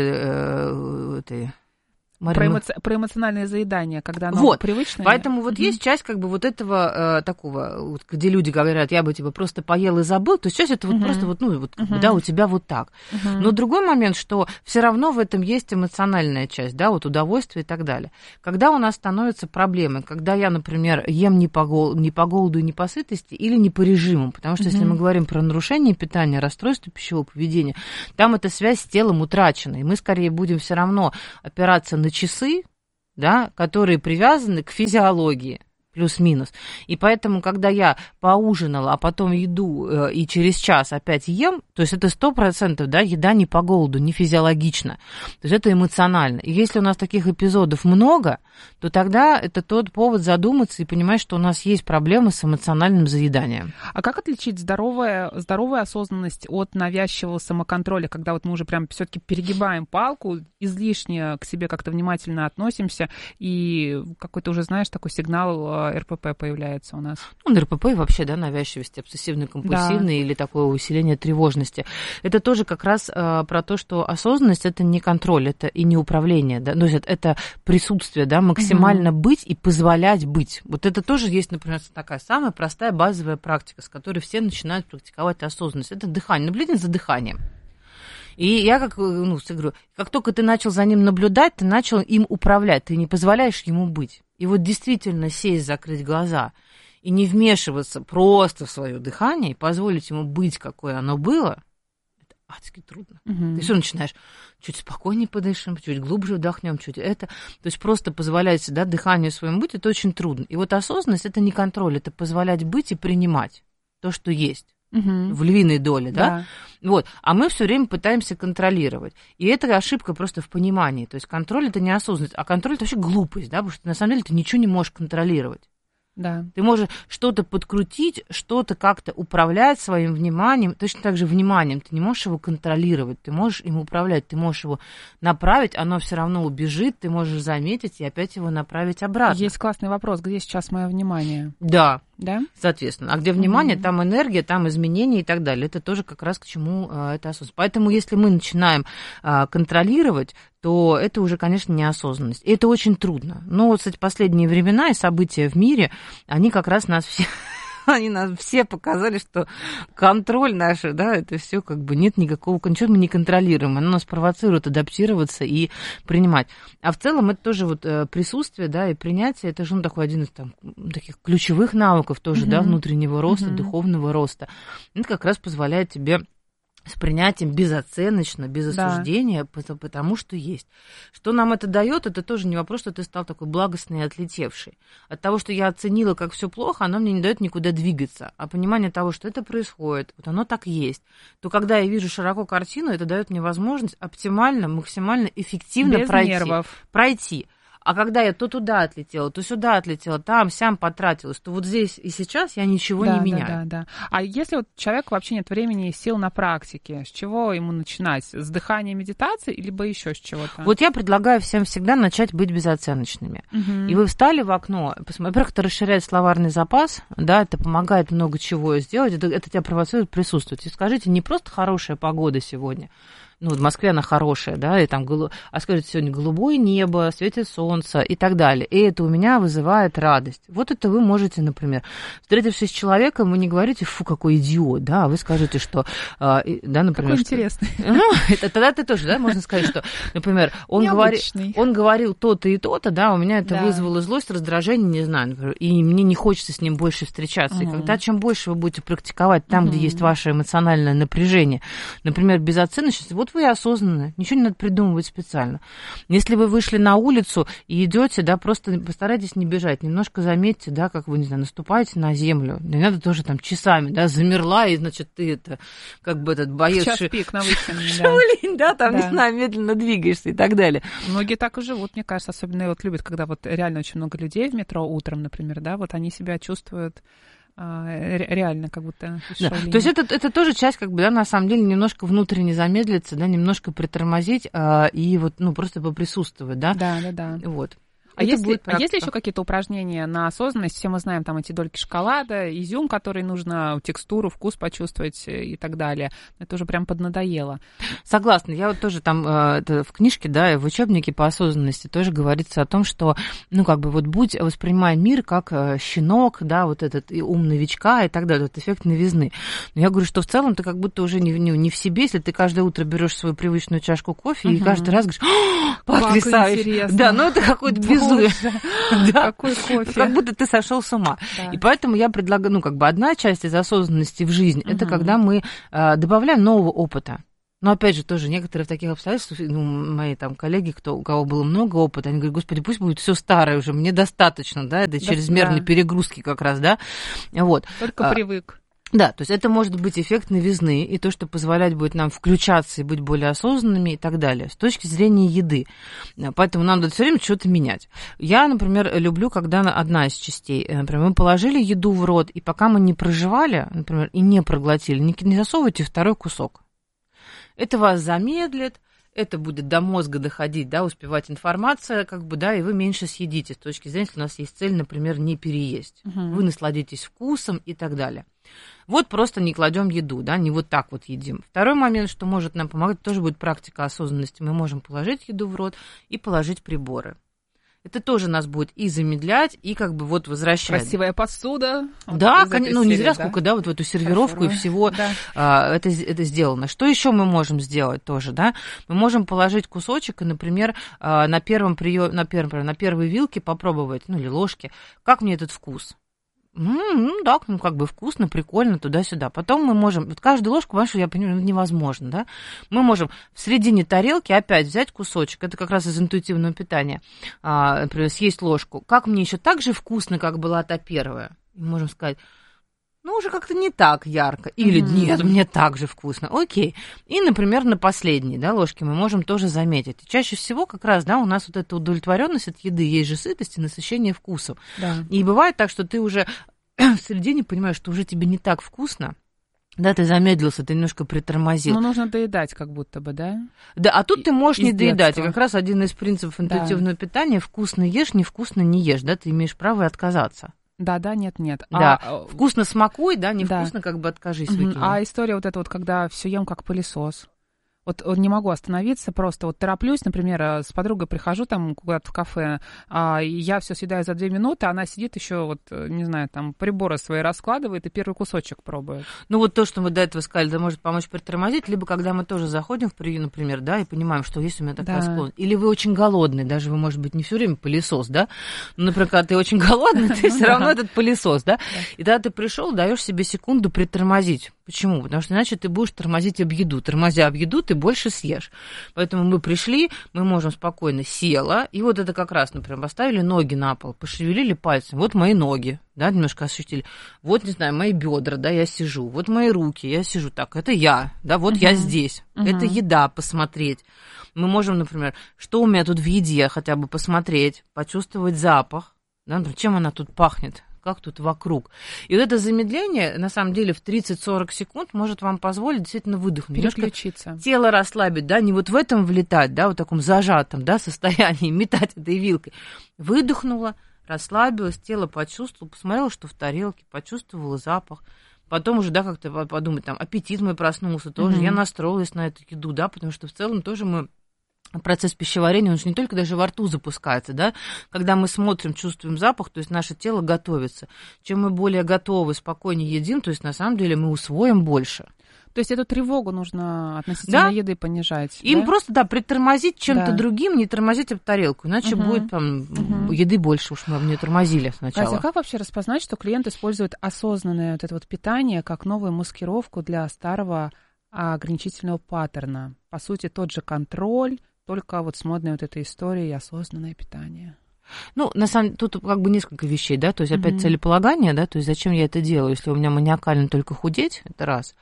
э, этой... Про, эмо... про эмоциональное заедание, когда оно вот. привычное. Поэтому вот mm-hmm. есть часть как бы вот этого э, такого, вот, где люди говорят, я бы типа просто поел и забыл, то есть часть это вот mm-hmm. просто вот, ну, вот, mm-hmm. да, у тебя вот так. Mm-hmm. Но другой момент, что все равно в этом есть эмоциональная часть, да, вот удовольствие и так далее. Когда у нас становятся проблемы, когда я, например, ем не по, гол... не по голоду и не по сытости или не по режиму, потому что mm-hmm. если мы говорим про нарушение питания, расстройство пищевого поведения, там эта связь с телом утрачена, и мы скорее будем все равно опираться на часы, да, которые привязаны к физиологии, плюс-минус. И поэтому, когда я поужинала, а потом иду э, и через час опять ем, то есть это сто процентов, да, еда не по голоду, не физиологично. То есть это эмоционально. И если у нас таких эпизодов много, то тогда это тот повод задуматься и понимать, что у нас есть проблемы с эмоциональным заеданием. А как отличить здоровая, здоровую осознанность от навязчивого самоконтроля, когда вот мы уже прям все-таки перегибаем палку, излишне к себе как-то внимательно относимся, и какой-то уже, знаешь, такой сигнал эр пэ пэ появляется у нас? Ну, эр пэ пэ и вообще, да, навязчивости, обсессивно-компульсивной, да. или такое усиление тревожности. Это тоже как раз а, про то, что осознанность – это не контроль, это и не управление, да, то есть это присутствие, да, максимально угу. быть и позволять быть. Вот это тоже есть, например, такая самая простая базовая практика, с которой все начинают практиковать осознанность. Это дыхание, наблюдение за дыханием. И я как, ну, говорю, как только ты начал за ним наблюдать, ты начал им управлять, ты не позволяешь ему быть. И вот действительно сесть, закрыть глаза и не вмешиваться просто в свое дыхание и позволить ему быть, какое оно было, это адски трудно. Угу. Ты все начинаешь чуть спокойнее подышим, чуть глубже вдохнем, чуть это. То есть просто позволять, да, дыханию своему быть, это очень трудно. И вот осознанность — это не контроль, это позволять быть и принимать то, что есть. Угу. В львиной доле, да? да? Вот. А мы все время пытаемся контролировать. И это ошибка просто в понимании. То есть контроль — это не осознанность, а контроль — это вообще глупость, да, потому что на самом деле ты ничего не можешь контролировать. Да. Ты можешь что-то подкрутить, что-то как-то управлять своим вниманием. Точно так же вниманием. Ты не можешь его контролировать, ты можешь им управлять, ты можешь его направить, оно все равно убежит, ты можешь заметить и опять его направить обратно. Есть классный вопрос, где сейчас мое внимание? Да. Да? Соответственно. А где внимание, mm-hmm. там энергия, там изменения и так далее. Это тоже как раз к чему а, это осознанность. Поэтому если мы начинаем а, контролировать, то это уже, конечно, неосознанность. И это очень трудно. Но вот, кстати, последние времена и события в мире, они как раз нас все... Они нас все показали, что контроль наш, да, это все как бы нет никакого, ничего мы не контролируем, оно нас провоцирует адаптироваться и принимать. А в целом это тоже вот присутствие, да, и принятие, это же ну, такой один из там, таких ключевых навыков тоже, mm-hmm. да, внутреннего роста, mm-hmm. духовного роста. Это как раз позволяет тебе с принятием безоценочно, без осуждения, да. потому что есть. Что нам это дает, это тоже не вопрос, что ты стал такой благостный и отлетевший. От того, что я оценила, как все плохо, оно мне не дает никуда двигаться. А понимание того, что это происходит, вот оно так есть, то когда я вижу широко картину, это дает мне возможность оптимально, максимально эффективно без пройти. Нервов. пройти. А когда я то туда отлетела, то сюда отлетела, там, сям потратилась, то вот здесь и сейчас я ничего да, не меняю. Да, да, да. А если вот человеку вообще нет времени и сил на практике, с чего ему начинать? С дыхания, медитации, либо еще с чего-то? Вот я предлагаю всем всегда начать быть безоценочными. Угу. И вы встали в окно, во-первых, это расширяет словарный запас, да, это помогает много чего сделать, это, это тебя провоцирует присутствовать. И скажите, не просто хорошая погода сегодня, ну, в Москве она хорошая, да, и там, а скажите, сегодня голубое небо, светит солнце и так далее. И это у меня вызывает радость. Вот это вы можете, например, встретившись с человеком, вы не говорите, фу, какой идиот, да, а вы скажете, что, да, например... Какой что, интересный. Ну, это, тогда ты тоже, да, можно сказать, что, например, он, говори, он говорил то-то и то-то, да, у меня это да. вызвало злость, раздражение, не знаю, например, и мне не хочется с ним больше встречаться. Угу. И когда чем больше вы будете практиковать там, угу. где есть ваше эмоциональное напряжение, например, безоценочность, вот вы осознанны, ничего не надо придумывать специально. Если вы вышли на улицу и идете, да, просто постарайтесь не бежать, немножко заметьте, да, как вы, не знаю, наступаете на землю, не надо тоже там часами, да, замерла, и, значит, ты это, как бы этот боец... Час пик на вытяне, Шаолинь, да, там, да. не знаю, медленно двигаешься и так далее. Многие так и живут, мне кажется, особенно вот любят, когда вот реально очень много людей в метро утром, например, да, вот они себя чувствуют... реально, как будто да. То есть это, это тоже часть, как бы, да, на самом деле, немножко внутренне замедлиться, да, немножко притормозить а, и вот, ну, просто поприсутствовать, да. Да, да, да. Вот. А если, а есть ли еще какие-то упражнения на осознанность? Все мы знаем там эти дольки шоколада, изюм, который нужно, текстуру, вкус почувствовать и так далее. Это уже прям поднадоело. Согласна. Я вот тоже там это в книжке, да, в учебнике по осознанности тоже говорится о том, что, ну, как бы вот будь, воспринимай мир как щенок, да, вот этот и ум новичка и так далее, вот эффект новизны. Но я говорю, что в целом ты как будто уже не, не, не в себе, если ты каждое утро берешь свою привычную чашку кофе угу. и каждый раз говоришь, потрясающе. Да, ну это какой-то безумие. Да. Какой кофе. Как будто ты сошел с ума. Да. И поэтому я предлагаю, ну, как бы одна часть из осознанности в жизнь, угу. это когда мы а, добавляем нового опыта. Но опять же, тоже некоторые в таких обстоятельствах, ну, мои там коллеги, кто, у кого было много опыта, они говорят, господи, пусть будет все старое уже, мне достаточно, да, это чрезмерной да. перегрузки как раз, да. Вот. Только а, привык. Да, то есть это может быть эффект новизны и то, что позволять будет нам включаться и быть более осознанными и так далее. С точки зрения еды. Поэтому нам надо все время что-то менять. Я, например, люблю, когда одна из частей, например, мы положили еду в рот, и пока мы не прожевали, например, и не проглотили, не засовывайте второй кусок. Это вас замедлит, это будет до мозга доходить, да, успевать информация, как бы, да, и вы меньше съедите с точки зрения, если у нас есть цель, например, не переесть. Угу. Вы насладитесь вкусом и так далее. Вот просто не кладем еду, да, не вот так вот едим. Второй момент, что может нам помогать, тоже будет практика осознанности. Мы можем положить еду в рот и положить приборы. Это тоже нас будет и замедлять, и как бы вот возвращать. Красивая посуда. Да, конечно, ну не зря да? сколько, да, вот в эту сервировку Хорошо. И всего да. а, это, это сделано. Что еще мы можем сделать тоже, да? Мы можем положить кусочек и, например, а, на первом прием, на, первом, на первой вилке попробовать, ну или ложке, как мне этот вкус. Ну да, ну как бы вкусно, прикольно, туда-сюда. Потом мы можем, вот каждую ложку, понимаешь, я понимаю, невозможно, да? Мы можем в середине тарелки опять взять кусочек, это как раз из интуитивного питания, а, например, съесть ложку. Как мне еще так же вкусно, как была та первая? Мы можем сказать, ну, уже как-то не так ярко. Или mm-hmm. нет, мне так же вкусно. Окей. И, например, на последней, да, ложке мы можем тоже заметить. И чаще всего как раз, да, у нас вот эта удовлетворенность от еды, есть же сытость и насыщение вкусом. Да. И бывает так, что ты уже в середине понимаешь, что уже тебе не так вкусно. Да, ты замедлился, ты немножко притормозил. Ну, нужно доедать как будто бы, да? Да, а тут ты можешь Из не доедать. детства. И как раз один из принципов интуитивного да. питания – вкусно ешь, невкусно не ешь, да, ты имеешь право отказаться. Да, да, нет, нет. Да, а, вкусно смакуй, да, невкусно да. как бы откажись. Угу. А история вот эта вот, когда все ем как пылесос. Вот не могу остановиться, просто вот тороплюсь, например, с подругой прихожу там куда-то в кафе, а я все съедаю за две минуты, а она сидит еще вот, не знаю, там приборы свои раскладывает и первый кусочек пробует. Ну вот то, что мы до этого сказали, да, может помочь притормозить, либо когда мы тоже заходим в прием, например, да, и понимаем, что есть у меня такая да. склонность. Или вы очень голодный, даже вы, может быть, не все время пылесос, да, но, например, когда ты очень голодный, ты все равно этот пылесос, да, и тогда ты пришел, даешь себе секунду притормозить. Почему? Потому что иначе ты будешь тормозить об еду. Тормозя об еду, ты больше съешь. Поэтому мы пришли, мы можем спокойно села, и вот это как раз, например, поставили ноги на пол, пошевелили пальцем. Вот мои ноги, да, немножко ощутили. Вот, не знаю, мои бедра, да, я сижу. Вот мои руки, я сижу. Так, это я, да, вот uh-huh. я здесь. Uh-huh. Это еда, посмотреть. Мы можем, например, что у меня тут в еде, хотя бы посмотреть, почувствовать запах, да, например, чем она тут пахнет. Как тут вокруг. И вот это замедление, на самом деле, в тридцать-сорок секунд может вам позволить действительно выдохнуть. Переключиться. Тело расслабить, да, не вот в этом влетать, да, вот в таком зажатом, да, состоянии, метать этой вилкой. Выдохнула, расслабилась, тело почувствовала, посмотрела, что в тарелке, почувствовала запах. Потом уже, да, как-то подумать, там, аппетит мой проснулся тоже, mm-hmm. я настроилась на эту еду, да, потому что в целом тоже мы... Процесс пищеварения, он же не только даже во рту запускается, да, когда мы смотрим, чувствуем запах, то есть наше тело готовится. Чем мы более готовы, спокойнее едим, то есть на самом деле мы усвоим больше. То есть эту тревогу нужно относительно да? еды понижать. Им да? просто, да, притормозить чем-то да. другим, не тормозить об тарелку, иначе угу. будет там угу. еды больше, уж мы не тормозили сначала. Катя, а как вообще распознать, что клиент использует осознанное вот это вот питание как новую маскировку для старого ограничительного паттерна? По сути, тот же контроль, только вот с модной вот этой историей осознанное питание. Ну, на самом деле, тут как бы несколько вещей, да, то есть опять mm-hmm. целеполагание, да, то есть зачем я это делаю, если у меня маниакально только худеть, это раз,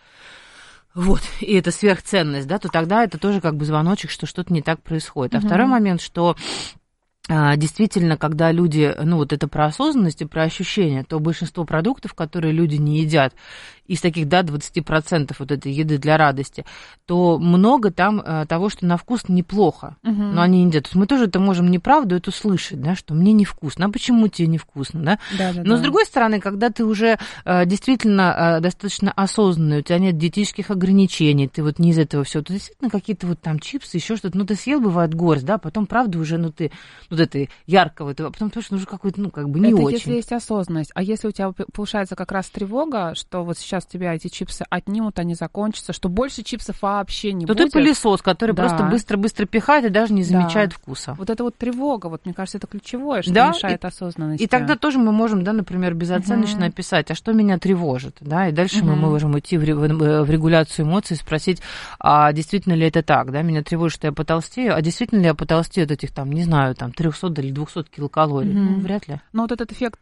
вот, и это сверхценность, да, то тогда это тоже как бы звоночек, что что-то не так происходит. А mm-hmm. второй момент, что действительно, когда люди, ну, вот это про осознанность и про ощущения, то большинство продуктов, которые люди не едят, из таких, да, двадцать процентов вот этой еды для радости, то много там э, того, что на вкус неплохо, uh-huh. но они не едят. То есть мы тоже это можем неправду эту слышать, да, что мне невкусно. А почему тебе невкусно, да? Да, да, но, да. с другой стороны, когда ты уже э, действительно э, достаточно осознанный, у тебя нет диетических ограничений, ты вот не из этого всего, то действительно какие-то вот там чипсы, еще что-то, ну, ты съел, бывает, горсть, да, потом, правда, уже, ну, ты, вот это яркого, ты, а потом, потому что уже какой-то, ну, как бы не это очень. Если есть осознанность. А если у тебя повышается как раз тревога, что вот сейчас тебя эти чипсы отнимут, они закончатся, что больше чипсов вообще не то будет. То ты пылесос, который да. просто быстро-быстро пихает и даже не замечает да. вкуса. Вот это вот тревога, вот мне кажется, это ключевое, что да? мешает и, осознанности. И тогда тоже мы можем, да, например, безоценочно uh-huh. описать, а что меня тревожит, да, и дальше uh-huh. мы можем идти в, в регуляцию эмоций, спросить, а действительно ли это так, да, меня тревожит, что я потолстею, а действительно ли я потолстею от этих, там, не знаю, там, триста или двести килокалорий, uh-huh. ну, вряд ли. Но вот этот эффект